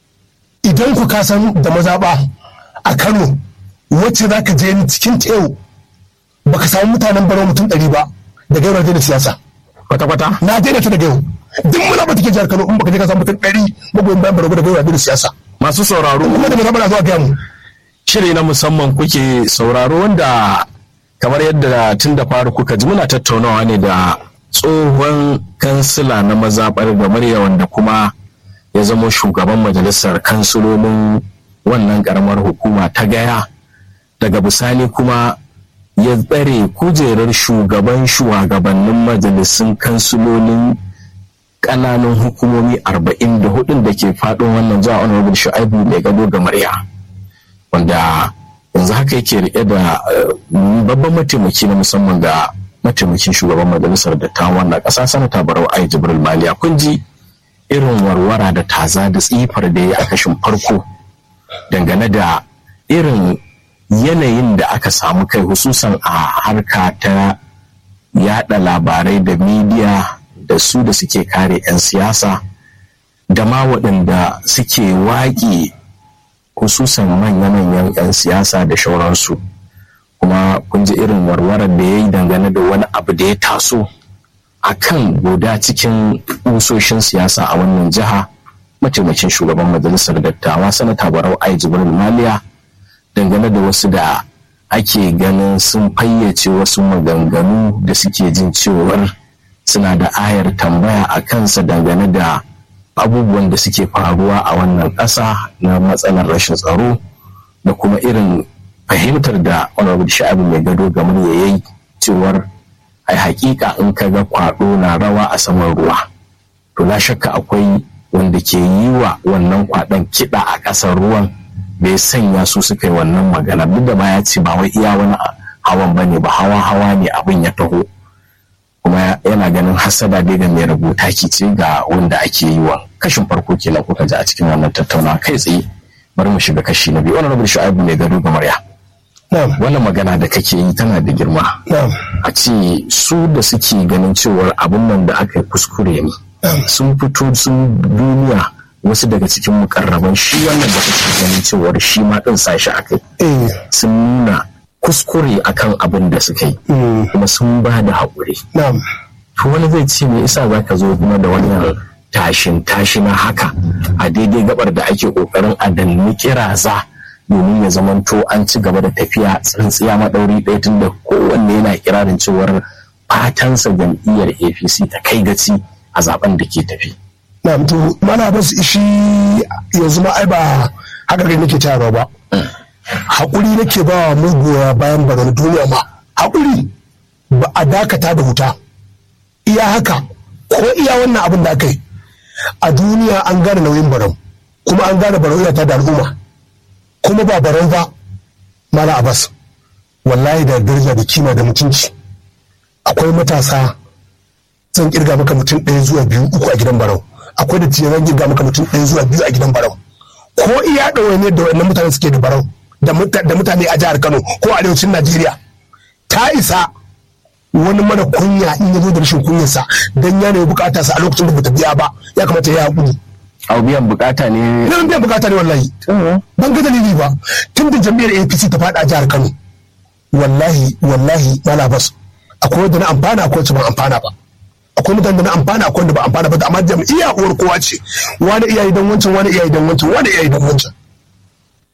Idan ku ka san da mazaɓa a Kano wacce za ka je cikin teyo baka samu mutanen baro mutum 100 ba da gaiwa da siyasa kwata-kwata na daina ta da yau duk muna ba take jihar Kano in baka je ka samu mutum 100 magoyin bayan baro da gaiwa da siyasa. Masu sauraro kuma da mazaɓa na zuwa gaya mu shiri na musamman kuke sauraro wanda kamar yadda tun da faru kuka ji muna tattaunawa ne da tsohon kansila na mazaɓar Gamariya wanda kuma ya zama shugaban majalisar kansilolin wannan karamar hukuma ta Gaya. Daga bisani kuma ya tsare kujerar shugabannin majalisun kansilolin ƙananan hukumomi 44 da ke faɗin wannan jiha Honorable Shu'aibu Mai Gado Gamariya, wanda yanzu haka yake rike da babban mataimaki na musamman ga mataimakin shugaban majalisar dattawan na ƙasa Sanata Barau Ai Jibril Maliya. Kun ji irin warwara da taza da tsifar da ya a kashin farko dangane da irin yanayin da aka samu kai hususan a harka ta yada labarai da midiya da su da suke kare 'yan siyasa da ma waɗanda suke waƙi hususan manya-manyan 'yan siyasa da shauransu. Kuma kun ji irin warwarar da ya yi dangane da wani abu da ya taso a kan guda cikin ƙusoshin siyasa a wannan jiha, mataimakin shugaban majalisar dattawa Sanata Barau Ai Jibril Maliya, dangane da wasu da ake ganin sun fayyace wasu maganganu da suke jin cewar suna da ayar tambaya a kansa dangane da abubuwan da suke faruwa a wannan ƙasa na matsalar rashin tsaro da kuma irin fahimtar da Honorable Shu'aibu Mai Gado Gamariya ya yi cewar ai hakika in ka ga kwaɗo na rawa a saman ruwa to la shakka akwai wanda ke yi wa wannan kwaɗon kiɗa a ƙasar ruwan bai sanya su suka yi wannan magana. Duk da ma ya ce ba wai iya wani hawan bane ba hawa ne abin ya taho, kuma yana ganin hasada dai ga mai rubuta ki ce ga wanda ake yi wa. Kashin farko kenan kuka ji a cikin wannan tattaunawa kai tsaye. Bari mu shiga kashi na biyu. Wannan Honorable Shu'aibu Mai Gado Gamariya, wannan magana da kake yi tana da girma. A ce su da suke ganin cewar abin nan da aka yi kuskure ne sun fito sun duniya wasu daga cikin mukarraban shi wannan da kake ganin cewar shi ma din sashi akai sun nuna kuskure akan abin da suka yi kuma sun ba da haƙuri. To wani zai ce me isa za ka zo kuma da wannan tashi na haka a daidai gabar da ake ƙoƙarin a danni kiraza domin ya zamanto an ci gaba da tafiya tsintsiya maɗauri ɗaya tun da kowanne yana kirarin cewar fatansa jam'iyyar APC ta kai gaci a zaben da ke tafi. Na to mana ba su shi yanzu ma ai ba haka kai nake tayarwa ba. Haƙuri nake ba wa mugoya bayan baron duniya ma. Haƙuri ba a dakata da wuta. Iya haka ko iya wannan abin da aka yi a duniya an gane nauyin barau kuma an gane barau yana ta da al'umma kuma ba barau ba Mala Abbas wallahi da daraja da kima da mutunci. Akwai matasa zan kirga maka mutum 1 zuwa 2 3 a gidan barau. Akwai da tiyan zan kirga maka mutum 1 zuwa 2 a gidan barau. Ko iya ɗawainiyar da wannan mutane suke da barau da mutane a jihar Kano ko arewacin Najeriya ta isa wani mara kunya in ya zo da rashin kunyarsa don ya nemi bukata sa a lokacin da bata biya ba ya kamata ya haƙuri. Au biyan bukata ne? Biyan bukata ne wallahi. Ban ga dalili ba tun da jam'iyyar APC ta faɗa a jihar Kano wallahi Mala Abbas akwai wanda na amfana akwai wacce ban amfana ba. Akwai mutane da na amfana akwai wanda ba amfana ba amma jam'iyya uwar kowa ce wani iyaye don wancan wani iyaye don wancan wani iyaye don wancan.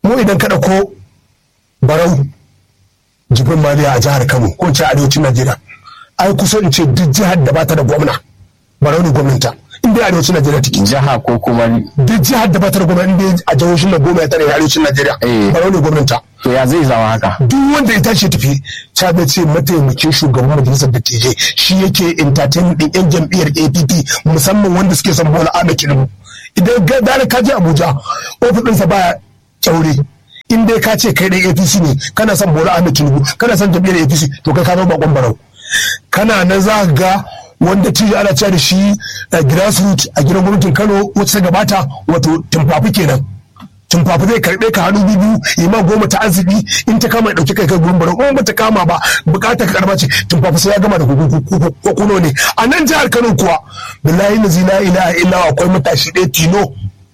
mu idan ka ɗauko Barau Jibrin Maliya a jihar Kano ko ce arewacin Najeriya, ai kusa in ce duk jihar da bata da gwamna Barau ne gwamnata, inda arewacin Najeriya take. Jiha ko kuma duk jihar da bata da gwamna inda a jihohin na goma ya tare arewacin Najeriya, Barau ne gwamnata. to ya zai zama haka? Duk wanda ya tashi tafi ta bai ce mataimakin shugaban majalisar dattijai shi yake entertainment din yan jam'iyyar APP, musamman wanda suke son Bola Ahmed Tinubu. Idan da ka je Abuja ofis ɗinsa baya kyaure, in dai ka ce kai ɗan APC ne kana son Bola Ahmed Tinubu, kana son jam'iyyar APC, to kai ka zama bakon Barau. Kana nan za ga wanda tiji ana cewa da shi grassroots a gidan gwamnatin Kano wacce ta gabata, wato tumfafi kenan. Tumfafi zai karɓe ka hannu biyu ima goma ta arziki, in ta kama ya ɗauki kai gurin Barau, in ba ta kama ba bukatar ka karɓa ce tumfafi sai ya gama da kuno ne. A nan jihar Kano kuwa billahi la ilaha illa akwai matashi ɗaya tino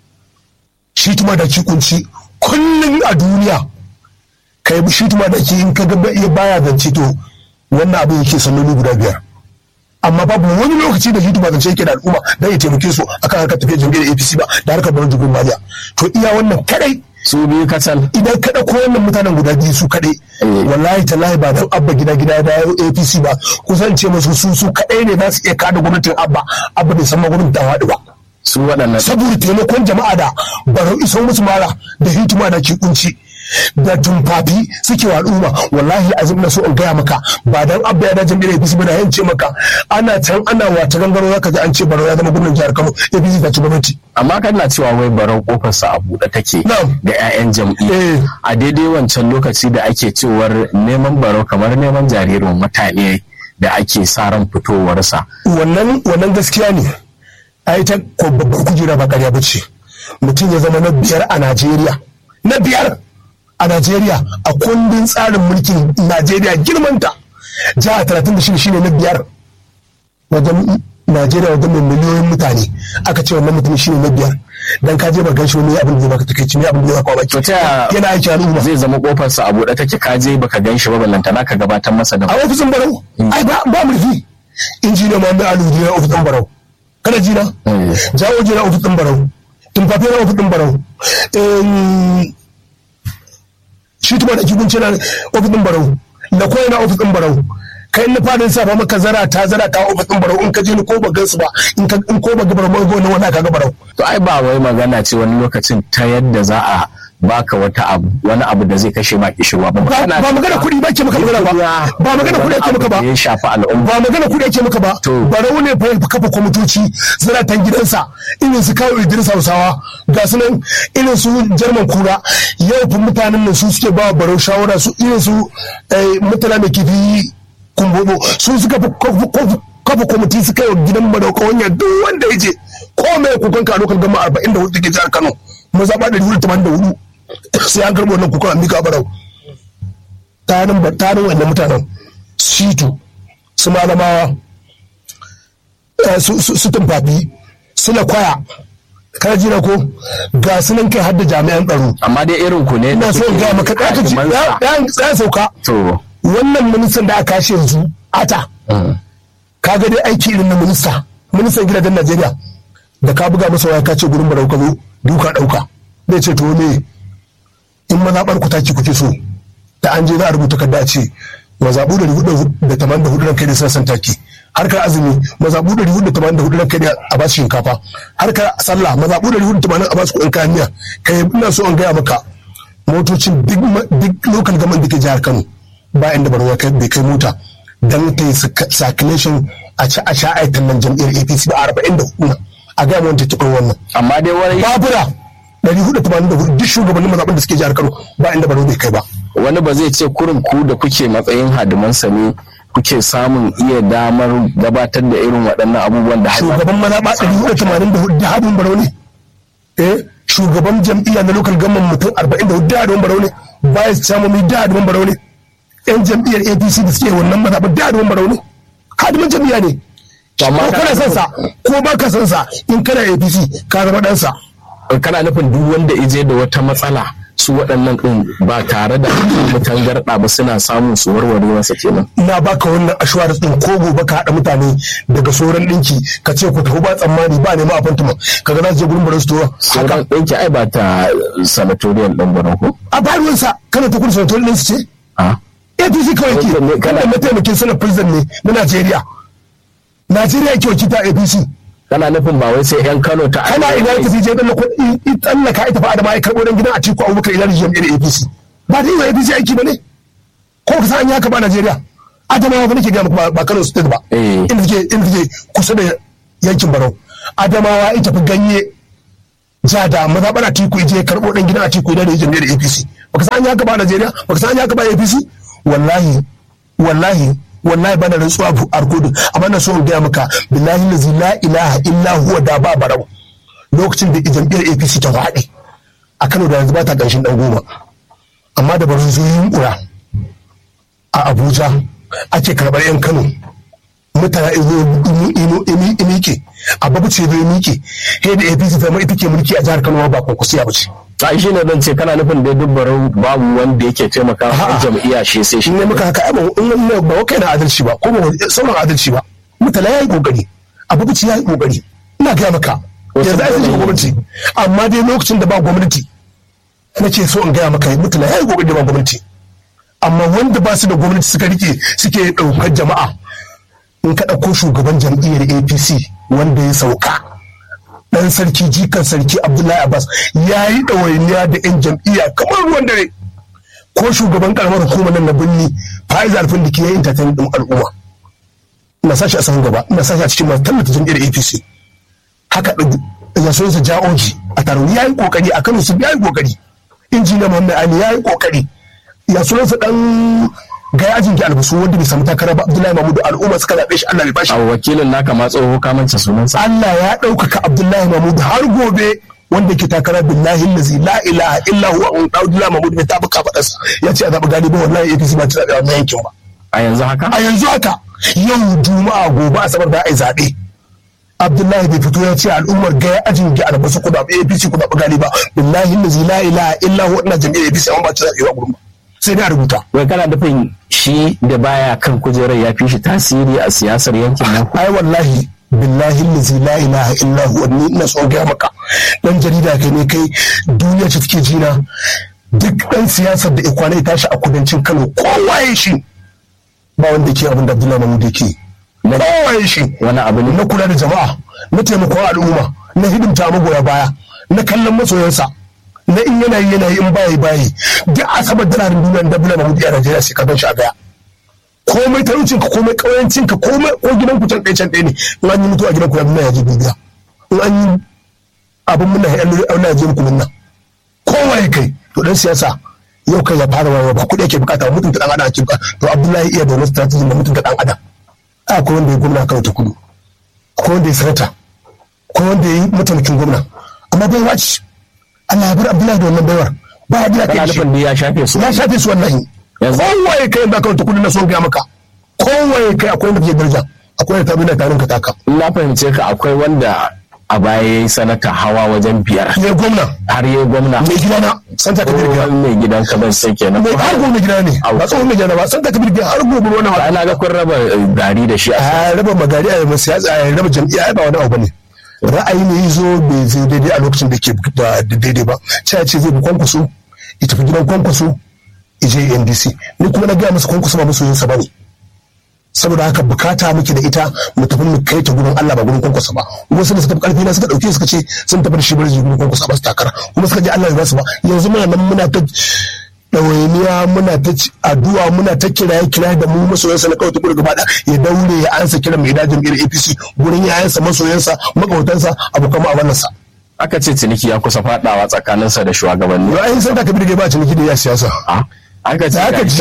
shi tuma da ki kunci kullum a duniya kai shi tuma da ki in ka ga baya zance to wannan abin yake sannoni guda 5, amma babu wani lokaci da YouTube zance yake da al'umma dan ya taimake su akan harkar tafiyar jam'iyyar APC ba da harkar Barau Jibrin Maliya. To iya wannan kadai su biyu kacal, idan ka dauko wannan mutanen guda biyu su kadai wallahi tallahi ba dan abba gida da APC ba, kusan ce musu su kadai ne za su iya kada gwamnatin abba bai san ma gwamnatin ta wadu ba. Su waɗannan saboda taimakon jama'a da Barau iso musu mara da hikima da ke kunci da tumfafi suke wa al'umma. Wallahi azim na so in gaya maka ba dan abba ya da jam'iyyar APC ba da yance maka ana can ana wata gangaro zaka ji an ce Barau ya zama gwamnatin jihar Kano, APC ta ci gwamnati. Amma kana cewa wai Barau kofarsa a buɗe take ga 'ya'yan jam'iyya a daidai wancan lokaci da ake cewar neman Barau kamar neman jaririn mutane da ake sa ran fitowarsa. Wannan gaskiya ne. Ai ta babbar kujera ba ƙarya bace. Mutum ya zama na 5 a Najeriya. Na 5 a Najeriya a kundin tsarin mulkin Najeriya girmanta. Jiha 36 shine na 5 wajen Najeriya wajen mai miliyoyin mutane. Aka ce wannan mutum shine na 5. Dan ka je ba ganshi wani abin da zai baka takeici, ne abin da zai baka baki. Yana aiki al'umma. Zai zama kofarsa a buɗe take, ka je baka ganshi ba ballantana ka gabatar masa da. A ofisin Barau. Ai ba mulki. Injiniya Muhammad Ali ne ofisin Barau. Kana jina? Jawo jina ofis ɗin Barau, tumfafi na ofis ɗin Barau, shi tuma da kibunci na ofis ɗin Barau, na koyi na ofis ɗin Barau. Kai na fadin sa ba maka zara ta ofis ɗin Barau, in ka je ni ko ba gansu ba, in ko ba ga Barau ba wani ka ga Barau. To ai ba wai magana ce wani lokacin ta yadda za a baka wani abu da zai kashe ma kishirwa ba. Ba magana kuɗi ba ke maka magana ba. Ba magana kuɗi ake maka ba. Ya shafi al'umma. Ba magana kuɗi ake maka ba. Barau ne fa kafa kwamitoci zaratan gidansa irin su kawo Idris Hausawa ga su nan irin su Jarman Kura, yau fa mutanen nan su suke ba Barau shawara, su irin su mutala mai kifi Kumbobo su suka kafa kwamiti suka yi gidan Barau kawanya duk wanda ya je ko mai kukan ka lokal gama 44 da ke jihar Kano mazaɓa 184 sai an karɓo wannan kukan mika Barau. Tarin wannan mutanen Shitu su Malamawa su Tumfafi su na Kwaya kana jina ko ga su nan kai hadda jami'an tsaro. Amma dai irin ku ne ina so in gaya maka ɗaya sauka wannan ministan da aka kashe yanzu ata kaga dai aiki irin na ministan gidajen Najeriya da ka buga masa waya ka ce gurin Barau ka zo duka ɗauka zai ce to me in mazaɓar ku taki kuke so da an je za a rubuta kadda a ce mazaɓu 484 ran kai da sassan taki, harkar azumi mazaɓu 484 ran kai da a ba su shinkafa, harkar sallah mazaɓu 480 a ba su kuɗin kayan miya. Kai ina so an gaya maka motocin duk local government da ke jihar Kano ba inda Barau bai kai mota dan ta yi circulation a sha aitan nan jam'iyyar APC ba 44 a gaya wanda ta wannan. Amma dai wani babura 484 duk shugabannin mazaɓin da suke jihar Kano ba inda Barau bai kai ba. Wani ba zai ce kurin ku da kuke matsayin hadimansa ne kuke samun iya damar gabatar da irin waɗannan abubuwan da shugaban mazaɓa 484 da hadin Barau ne. Shugaban jam'iyya na local government mutum 44 da hadin Barau ne. Vice chairman da hadin Barau ne. Yan jam'iyyar APC da suke wannan mazaɓa da hadin Barau ne. Hadimin jam'iyya ne. Ko kana son sa ko ba ka son sa in kana APC ka zama ɗansa. Kana nufin duk wanda ije da wata matsala su waɗannan ɗin ba tare da mutan garɗa ba suna samun su warware masa kenan. Ina baka wannan assurance din ko gobe ka haɗa mutane daga sauran ɗinki ka ce ku tafi ba tsammani ba nema appointment kaga za su je gurin barin su tura. Sauran ɗinki ai ba ta sanatoriyan ɗan Borno ko? A bayan sa kana ta kudu sanatoriyan ɗin su ce? APC kawai ke kana mataimakin sanar president ne na Najeriya. Najeriya ke wakilta APC. Kana nufin ba wai sai yan Kano ta kana ina ta je tsallaka ita fa Adama ya karɓo dan gidan Atiku Abubakar ina rijiyar da APC ba da yi wa APC aiki ba ne ko ka san an yaka ba Najeriya Adamawa ba nake ga muku ba Kano state ba inda take kusa da yankin Barau Adamawa ita fi ganye ja da maza bana Atiku je karɓo dan gidan Atiku ina rijiyar da APC baka san an yaka ba Najeriya baka san an yaka ba APC wallahi bana rantsuwa a kudu amma na so in gaya maka billahi la ilaha illa huwa da ba barau lokacin da jam'iyyar APC ta faɗi a Kano da yanzu ba ta ƙarshen ɗan goma amma da barin zo yunkura a Abuja ake karɓar 'yan Kano mutane ino mike a babu ce zai mike he da APC ta mai ita ke mulki a jihar Kano ba kwakwasiya ba ce. A shi ne zan ce kana nufin da dubbarau babu wanda yake taimaka wa jam'iyya sai shi ne muka haka ba kai na adalci ba ko ba sauran adalci ba mutala yayi kokari abubuci yayi kokari ina ga maka yanzu ai sai gwamnati amma dai lokacin da ba gwamnati nake so in ga maka mutala yayi kokari da ba gwamnati amma wanda ba su da gwamnati suke daukar jama'a in ka dauko shugaban jam'iyyar APC wanda ya sauka dan sarki jikan sarki Abdullahi Abbas ya yi ɗawainiya da 'yan jam'iyya kamar ruwan dare ko shugaban karamar hukumar nan na birni Faiz Alfin da ke yin tattalin ɗin al'umma ina sashi a sahun gaba ina sashi a cikin masu tallata jam'iyyar APC haka ya so sa ja'oji a taron ya yi kokari a Kano su ya yi kokari injiniya Muhammad Ali ya yi kokari ya so sa dan ga yajin ki albasu wanda bai samu takara ba Abdullahi Mahmudu al'umma suka zaɓe shi Allah bai bashi. A wakilin naka ma tsoho ka manta sunansa. Allah ya ɗaukaka Abdullahi Mahmudu har gobe wanda ke takara billahi lazi la ilaha illa huwa Abdullahi Mahmudu bai taɓa kafaɗarsa ya ce a zaɓi gani ba wallahi APC ba ta zaɓe wannan yankin ba. A yanzu haka? A yanzu haka yau Juma'a gobe Asabar da a yi zaɓe. Abdullahi bai fito ya ce al'ummar gaya ajin ki albasu ku zaɓi APC ku zaɓi gani ba billahi lazi la ilaha illa huwa ina jam'iyyar APC amma ba ta zaɓe ba gurin ba. Sai da rubuta. Wai kana nufin shi da baya kan kujerar ya fi shi tasiri a siyasar yankin nan? Ai wallahi billahi lazi la ilaha illa huwa ni ina so ga maka dan jarida kai ne kai duniya ce take jina duk dan siyasar da ikwana ya tashi a kudancin Kano kowa ya shi ba wanda ke abin da Abdullahi Mahmud yake kowa ya shi wani abu ne na kula da jama'a na taimakon al'umma na hidimta magoya baya na kallon masoyansa na in yanayi in bayi duk asabar da ranar duniya da Abdullahi Mahmud a Najeriya sai ka gan shi a gaya komai talaucinka komai ƙauyancinka komai ko gidan ku can ɗaya ne in an yi mutu a gidan ku ya nuna ya je bibiya in an yi abin muna ya je muku nuna kowa ya kai to dan siyasa yau kai ya fara wawa ba kuɗi ake bukata mutunta ɗan adam ake bukata to Abdullahi iya da wani strategy na mutunta ɗan adam akwai wanda ya gwamna Kano ta Kudu akwai wanda ya sanata akwai wanda ya yi mataimakin gwamna amma bai wace Allah ya bar Abdullahi da wannan baiwar ba ya biya kai shi ya shafe su wallahi kowa ya kai da Kano ta Kudu na son gaya maka kowa ya kai akwai wanda ke daraja akwai wanda ta bi na tarin ka taka na fahimce ka akwai wanda a baya yayi sanata hawa wajen 5 ne gwamna har yayi gwamna mai gidana santa kabir gida mai gidan ka ban sai kenan har gobe gida ne ba tsohon mai gida ba santa kabir gida har gobe wannan ba ana ga kun raba gari da shi a raba magari a siyasa a raba jam'iyya ba wani abu ne ra'ayi ne yazo bai zai daidai a lokacin da ke da daidai ba sai ce zai bi kwankwaso ya tafi gidan kwankwaso ije NDC ni kuma na gaya masa kwankwaso ba musu yin sa bane saboda haka bukata muke da ita mu tafi mu kai ta gurin Allah ba gurin kwankwaso ba wasu da suka fi karfi na suka dauke suka ce sun tafi da shi bari gurin kwankwaso ba su takara kuma suka je Allah ya ba su ba yanzu muna nan muna ta ɗawainiya muna ta addu'a muna ta kiraye da mu masoyansa na kawai tukuri gaba ya daure ya ansa kiran mai dajin irin APC gurin yayansa masoyansa makautansa abokan ma'amalarsa. Aka ce ciniki ya kusa fadawa tsakaninsa da shugabanni. Ra'ayin san da kabir da ba ciniki da ya siyasa. Aka ce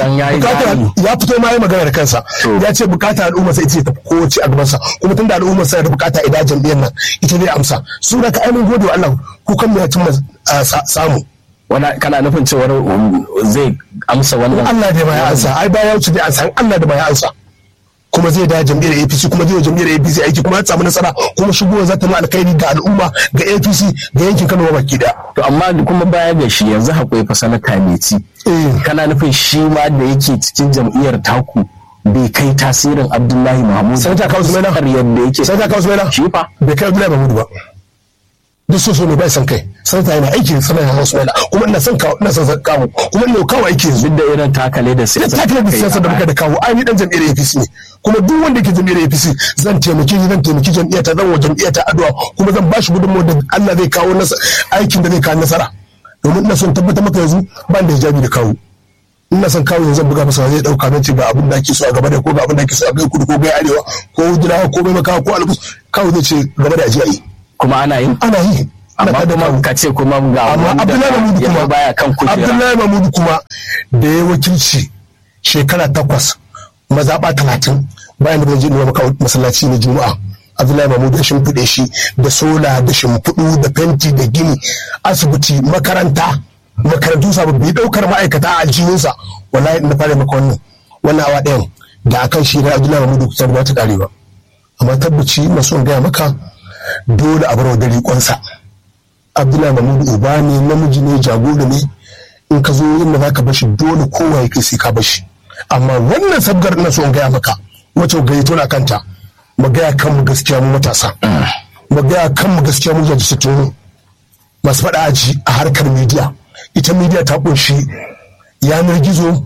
ya fito ma yi magana da kansa ya ce bukata al'umma sai ita ta kowace a gabansa kuma tunda al'umma sai da bukata idan jam'iyyar nan ita zai amsa su da ka ainihin gode wa Allah kukan mu ya cimma samu. Kana nufin cewar zai amsa wannan Allah da ya ansa ai ba ya wuce da ansa Allah da ya ansa kuma zai da jam'iyyar APC, kuma zai yi jam'iyyar APC aiki, kuma ya samu nasara, kuma shigowar za ta ma alkhairi ga al'umma, ga APC, ga yankin Kano baki da. To amma kuma baya ga shi yanzu akwai fa sanata mai ci. Kana nufin shi ma da yake cikin jam'iyyar taku bai kai tasirin Abdullahi Mahmud. Sanata Kawu Sumaila yadda yake. Sanata Kawu Sumaila shi fa bai kai Abdullahi Mahmud ba. Duk so ne bai san kai. Sanata yana aiki da Sanata Kawu Sumaila, kuma ina son kawo, kuma ina kawo aiki yanzu. Duk da irin takale da siyasa. Takale da siyasa da muka da kawo, ai ni dan jam'iyyar APC ne. Kuma duk wanda yake jam'iyyar APC zan taimaki jam'iyyata, zan wa jam'iyyata addu'a, kuma zan bashi gudunmawar da Allah zai kawo aikin da zai kawo nasara. Domin ina son tabbatar maka yanzu ban da hijabi da kawo. Ina son kawo yanzu buga masa zai dauka nan ce ga abin da ake so a gaba da ko ga abin da ake so a kai kudu ko ga arewa ko jirawa ko bai maka ko albus, kawo zai ce gaba da ajiya yi. Kuma ana yi. Amma kuma ka ce kuma ga amma Abdullahi Mahmud kuma baya kan kujera. Abdullahi Mahmud kuma da ya wakilci shekara 8 mazaɓa 30 bayan da zai je maka masallaci na Juma'a. Abdullahi Mahmud ya shimfiɗe shi da sola da shimfiɗu da fenti da gini, asibiti, makarantu sababbi, ɗaukar ma'aikata a aljihunsa. Wallahi na fara maka wannan awa ɗayan da akan shi na Abdullahi Mahmud kusa ba ta ƙare ba. Amma tabbaci ina son gaya maka dole a barwa dare ƙwansa. Abdullahi Mahmud uba ne, namiji ne, jagora ne. In ka zo inda za ka bashi dole kowa ya kai sai ka bashi. Amma wannan sabgar ina son gaya maka wacce gayyato na kanta. Mu gaya kanmu gaskiya mu matasa, mu gaya kanmu gaskiya mu jajirtattu masu faɗa aji a harkar media. Ita media ta kunshi yanar gizo,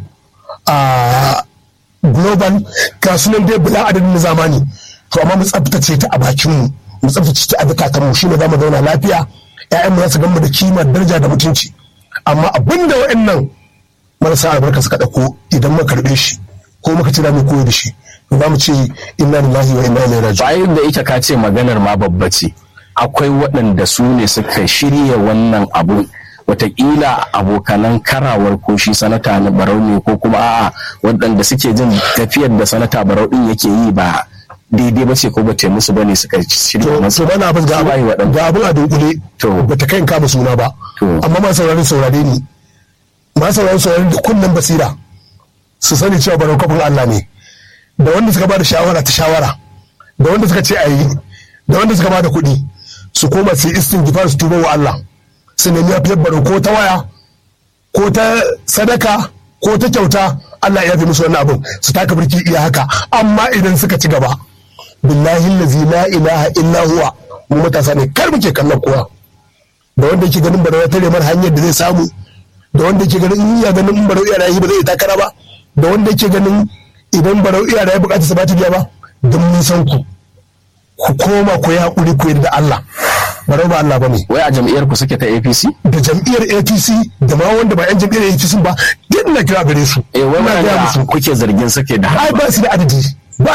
a global, ga sunan dai bila adadin na zamani. To amma mu tsaftace ta a bakinmu, mu tsaftace ta a zukatanmu, shi ne za mu zauna lafiya, 'ya'yanmu za su gan mu da kima, daraja da mutunci. Amma abinda waɗannan marasa albarka suka ɗauko idan muka karɓe shi ko muka ci mu koyi da shi, za mu ce inna lillahi wa inna ilaihi raji'un. Bayan da ita ka ce maganar ma babba ce, akwai waɗanda su ne suka shirya wannan abu, wataƙila abokanan karawar ko shi sanata na Barau ne, ko kuma a'a waɗanda suke jin tafiyar da sanata Barau ɗin yake yi ba daidai ba ce ko ba ta musu ba ne suka shirya masu. To bana abin ga abin a dunkule ba ta kai kama suna ba, amma ma saurare ni, ma saurare da kunnen basira su sani cewa Barau kafin Allah ne. Da wanda suka ba da shawara, da wanda suka ce a yi, da wanda suka ba da kuɗi, su koma su yi istighfar su tuba wa Allah, su nemi yafiyar Barau ko ta waya ko ta sadaka ko ta kyauta. Allah ya fi musu wannan abin, su taka birki iya haka. Amma idan suka ci gaba, billahi allazi la ilaha illa huwa, mu matasa ne kar muke kallon kowa. Da wanda yake ganin Barau ya tare mar hanyar da zai samu, da wanda yake ganin in ya ganin Barau iya rayu ba zai takara ba, da wanda yake ganin idan Barau iya rayu bukatar sa ba ta biya ba. Don mun san ku koma ku yi hakuri ku yarda Allah. Barau ba Allah bane. Wai a jam'iyyar ku suke ta APC? Da jam'iyyar APC da ma wanda ba 'yan jam'iyyar APC ba, duk na kira gare su. Wai da kuke zargin suke da ai ba su da adadi.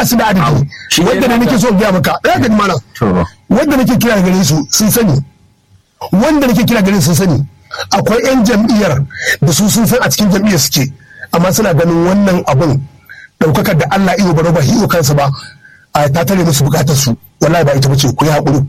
Wanda ne nake so gaya maka, ya gani mana. Wanda nake kira gare su sun sani. Akwai 'yan jam'iyyar da su sun san a cikin jam'iyyar suke, amma suna ganin wannan abun ɗaukakar da Allah iyo Barau ba hiyo kansa ba, a ta tare musu bukatar su. Wallahi ba ita bace, ku yi hakuri,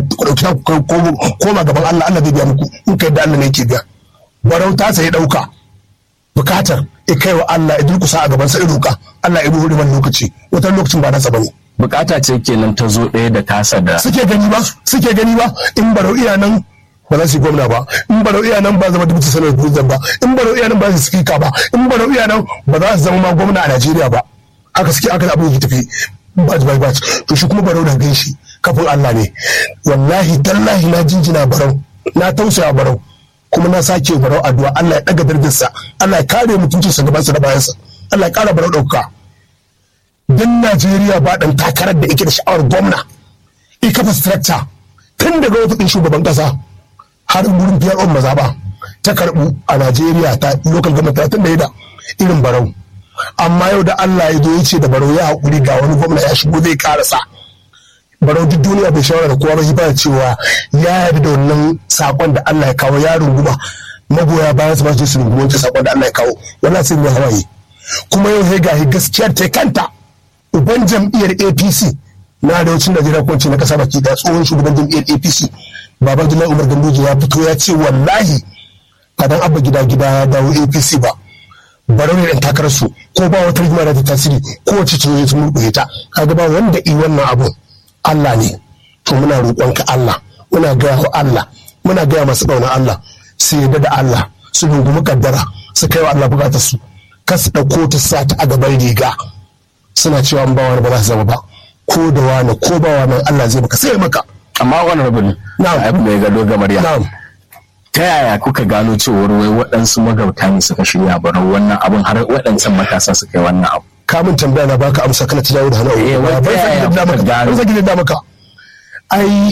koma gaban Allah, Allah zai biya muku in kai da Allah ne yake biya. Barau ta sai dauka bukatar ya kai wa Allah, ya durkusa a gaban sa, ya roka Allah ya ruhu man lokaci, wata lokacin ba nasa bane. Bukata ce kenan ta zo ɗaya da tasa da suke gani ba in Barau iya nan ba za su yi gwamna ba, in Barau iya nan ba zama dubuta sanar da ba, in Barau iya nan ba su spika ba, in Barau iya nan ba za su zama ma gwamna a Najeriya ba. Haka suke, aka abu ya tafi batch. To shi kuma Barau da gan shi kafin Allah ne. Wallahi tallahi na jinjina Barau, na tausaya Barau, kuma na sake Barau addu'a Allah ya daga darajarsa, Allah ya kare mutuncinsa gabansa da bayansa, Allah ya kara Barau ɗauka. Dan Najeriya ba ɗan takarar da yake da sha'awar gwamna, kafa structure tun daga wata ɗin shugaban ƙasa har wurin PRO mazaɓa ta karɓu a Najeriya, ta local government tun da da irin Barau. Amma yau da Allah ya zo ya ce da Barau ya haƙuri ga wani gwamna ya shigo zai ƙarasa. Barau duk duniya bai shawara da kowa ba, shi ba cewa ya yarda da wannan saƙon da Allah ya kawo, ya runguma, magoya bayan su ba su runguma wancan saƙon da Allah ya kawo, wannan sai mai hawaye. Kuma yau sai ga gaskiyar ta kanta, uban jam'iyyar APC na arewacin Najeriya ko na ƙasa baki da tsohon shugaban jam'iyyar APC Babangida Umar Ganduje ya fito ya ce wallahi ba dan abba gida ya dawo APC ba barau ne dan takarar su ko ba wata rigima da ta tasiri ko wace ce su murƙuye ta kaga ba wanda yi wannan abun Allah ne. To muna roƙonka Allah, muna gaya wa Allah, muna gaya masu ɗauna Allah su yarda da Allah, su rungumi kaddara, su kai wa Allah bukatar su, kar su ɗauko ta sa ta a gaban riga suna cewa ba wani ba za su zama ba, ko da wani ko ba wani Allah zai maka sai maka. Amma wani rabin abin da ya gado gamar ya ta yaya kuka gano cewar wai waɗansu magauta ne suka shirya barau wannan abin har waɗancan matasa suka yi wannan abu? Kamun tambaya na baka amsa kana ta jawo da hannu. Ban zagi da maka. Ai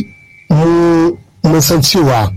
mun san cewa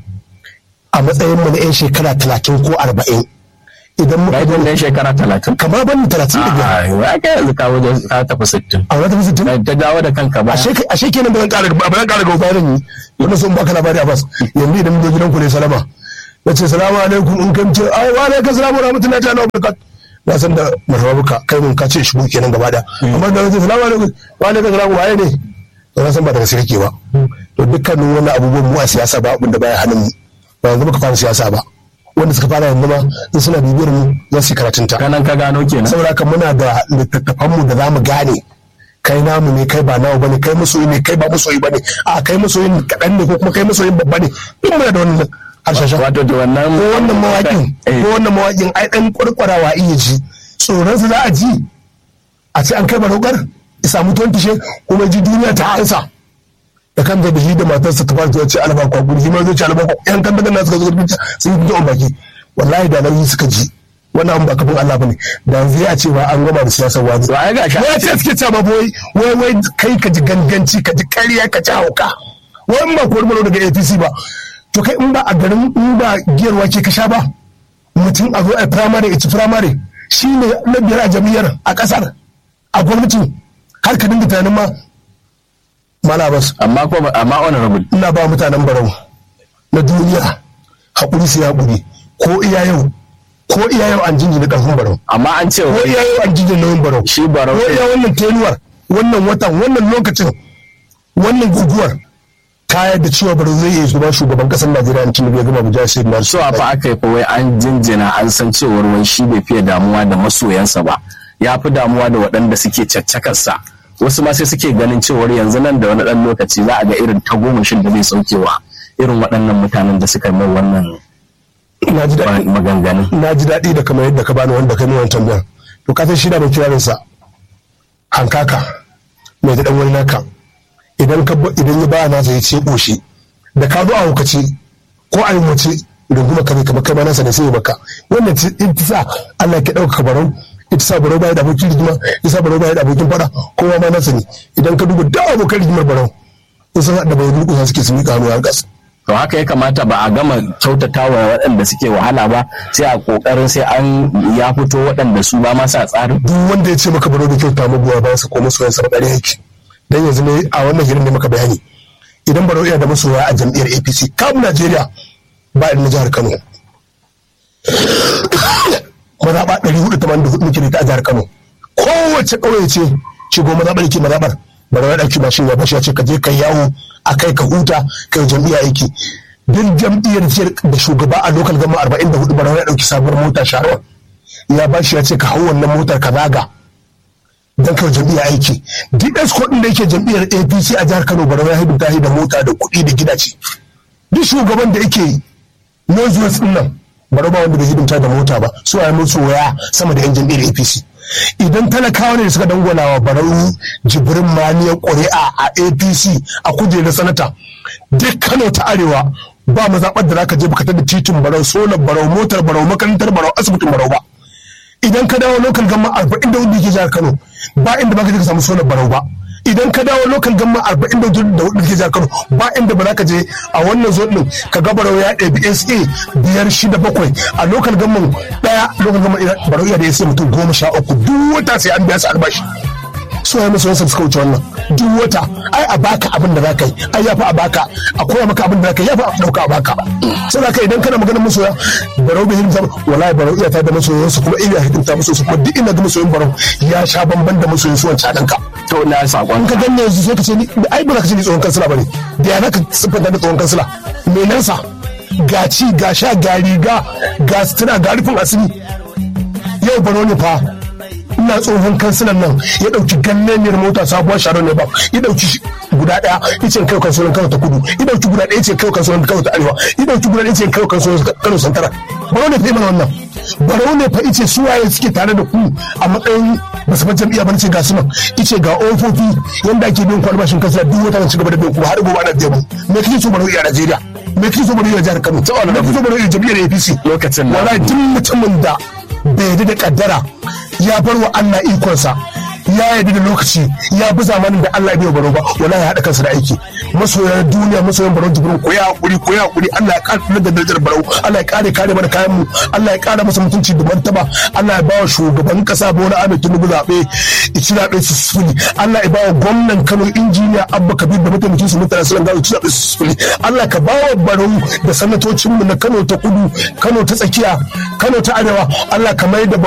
a matsayin mu na 'yan shekara 30 ko 40 idan muka ga dan shekara 30 kamar ban 35 wai kai yanzu ka wajen ka tafi 60 a wata 60 ta dawo da kanka ba ashe kenan ba zan ƙara ga bayanin yi wannan sun baka labari a bas yanzu idan mun zo gidanku ne salama nace salamu alaikum in kan ce ai wa alaikum salamu wa rahmatullahi ta'ala wa barakatuh na san da marhabuka kai mun ka ce shigo kenan gaba da amma da nace salamu alaikum wa alaikum salamu waye ne to na san ba daga sai kake ba to dukkanin wannan abubuwan mu a siyasa ba abin da baya hannun mu ba yanzu muka fara siyasa ba wanda suka fara yanzu ma in suna bibiyar mu za su yi karatun ta kanan ka gano kenan saboda haka muna da littattafan mu da zamu gane kai namu ne kai ba namu bane kai masoyi ne kai ba masoyi bane a kai masoyin kadan ne ko kuma kai masoyin babba ne duk muna da wannan harshasha wato da wannan ko wannan mawakin ai dan kwarkwarawa iya ji tsoron su za a ji a ce an kai barokar ya samu tontishe kuma ji duniya ta ansa da kan da shi da matarsa ta fara ce alaba kwa guri ma zai ce alaba kwa yan kan daga suka zo rubuta sun yi da baki wallahi da nauyi suka ji wannan an ba kafin Allah bane da zai a ce ba an gama da siyasar wani to ai gashi wai ce suke cewa wai kai ka ji ganganci ka ji ƙarya ka ci hauka wai in ba ko rubuta daga APC ba to kai in ba a garin in ba giyar wake ka sha ba mutum a zo a primary shine na biyar a jami'ar a kasar a gwamnatin har ka dinga tunanin ma malabas amma honorable ina ba mutanen barau na duniya haƙuri su haƙuri ko iya yau an jinjina ƙarfin barau amma an ce ko iya yau an jinjina nauyin barau shi barau ko iya wannan tenuwar wannan watan wannan lokacin wannan guguwar ta da cewa barau zai iya zuba shugaban ƙasar Najeriya in Tinubu ya gama buja sai na so a fa aka yi fa wai an jinjina an san cewar wai shi bai fiye damuwa da masoyansa ba ya fi damuwa da waɗanda suke caccakarsa wasu ma sai suke ganin cewar yanzu nan da wani ɗan lokaci za a ga irin tagomashin da zai saukewa irin waɗannan mutanen da suka mai wannan maganganun. Na ji daɗi da kamar yadda ka bani wanda kai mai tambayar to ka san shi da mai kirarinsa hankaka mai da ɗan wani naka idan ya ba nasa ya ce ƙoshi da ka zo a hukace ko a yi mace runguma kare kamar kai ma nasa ne sai ya baka wannan ita sa Allah ke ɗauka barau ita sa barau baya da abokin rigima ita sa barau baya da abokin fada kowa ma nasa ne idan ka duba da abokan rigimar barau in sun haɗa bai durƙusa suke su miƙa hannu a gas. To haka ya kamata ba a gama kyautata wa waɗanda suke wahala ba sai a ƙoƙarin sai an ya fito waɗanda su ba ma sa tsarin. Duk wanda ya ce maka barau da kyauta magoya bayan sa ko masoyan sa ɗari yake dan yanzu ne a wannan hirin ne maka bayani idan barau iya da masoya a jam'iyyar APC kam Najeriya ba irin na jihar Kano. Mazaɓa 484 muke da ta a jihar Kano kowace ƙauye ce shigo mazaɓar ke mazaɓar bari ya ɗauki mashin ya bashi ya ce ka je ka yawo a kai ka huta kai jam'iyya aiki duk jam'iyyar da shugaba a lokal gama 44 bari ya ɗauki sabuwar mota sharon ya bashi ya ce ka hau wannan motar ka zaga don kai jam'iyya aiki duk escort ɗin da yake jam'iyyar APC a jihar Kano bari ya hidimta da mota da kuɗi da gidaje duk shugaban da yake northwest ɗin nan bari ba wanda bai hidimta da mota ba su a musu waya sama da yan jam'iyyar APC idan talakawa ne suka dangwala wa barau jibrin maniyar ƙuri'a a APC a kujerar sanata duk Kano ta arewa ba mazaɓar da zaka je baka tada titin barau solar barau motar barau makarantar barau asibitin barau ba idan ka dawo local gamma 40 da wanda yake jihar Kano ba inda baka je ka samu solar barau ba idan ka dawo local gamma 40 da wanda yake jihar Kano ba inda ba za ka je a wannan zone din ka ga barau ya ɗabi SA 5 6 7 a local gamma daya local gamma barau ya da SA mutum 13 duk wata sai an biya su albashi so ya musu wasu suka wuce wannan duk wata ai a baka abin da zaka yi ai yafi a baka a koya maka abin da zaka yi yafi a dauka a baka sai zaka idan kana maganar masoya barau bai hidimta wallahi barau iya ta da masoyan su kuma iya hidimta musu su kuma duk ina ga masoyin barau ya sha bamban da masoyin su wancan danka to na sakon ka ganne yanzu sai ka ce ni ai ba za ka ce ni tsohon kansila bane da ya zaka sifanta da tsohon kansila me nan sa ga ci ga sha ga riga ga sutura ga rufin asiri yau baro ne fa ina tsohon kansilan nan ya dauki gannemiyar mota sabuwar sharon ne ba ya dauki guda daya yace kai kansilan Kano ta kudu ya dauki guda daya yace kai kansilan Kano ta arewa ya dauki guda daya yace kai kansilan Kano santara baro ne fa mana wannan baro ne fa yace su waye suke tare da ku a matsayin basu ba jam'iyya ba ce ga su nan yace ga ofofi yanda ake bin kwalbashin kansila duk wata ci gaba da bin ku har gobe ana biya mu me kike so baro a Najeriya me kike so baro a jihar Kano me kike so baro a jam'iyyar APC lokacin wallahi duk mutumin da bai yarda da kaddara ya bar wa Allah ikonsa ya yarda da lokaci ya bi zamanin da Allah bai baro ba wallahi haɗa kansa da aiki masoyan duniya masoyan baro jibrin ko ya hakuri Allah ya kare da darajar baro Allah ya kare mana kayan mu Allah ya kare masa mutunci da martaba Allah ya bawa shugaban kasa Bola Ahmed Tinubu zabe ci zabe su sufuli Allah ya bawa gwamnan Kano injiniya Abba Kabir da mataimakin su mutane su langa ci zabe su sufuli Allah ka bawa baro da sanatocin mu na Kano ta kudu Kano ta tsakiya Kano ta arewa Allah ka mai da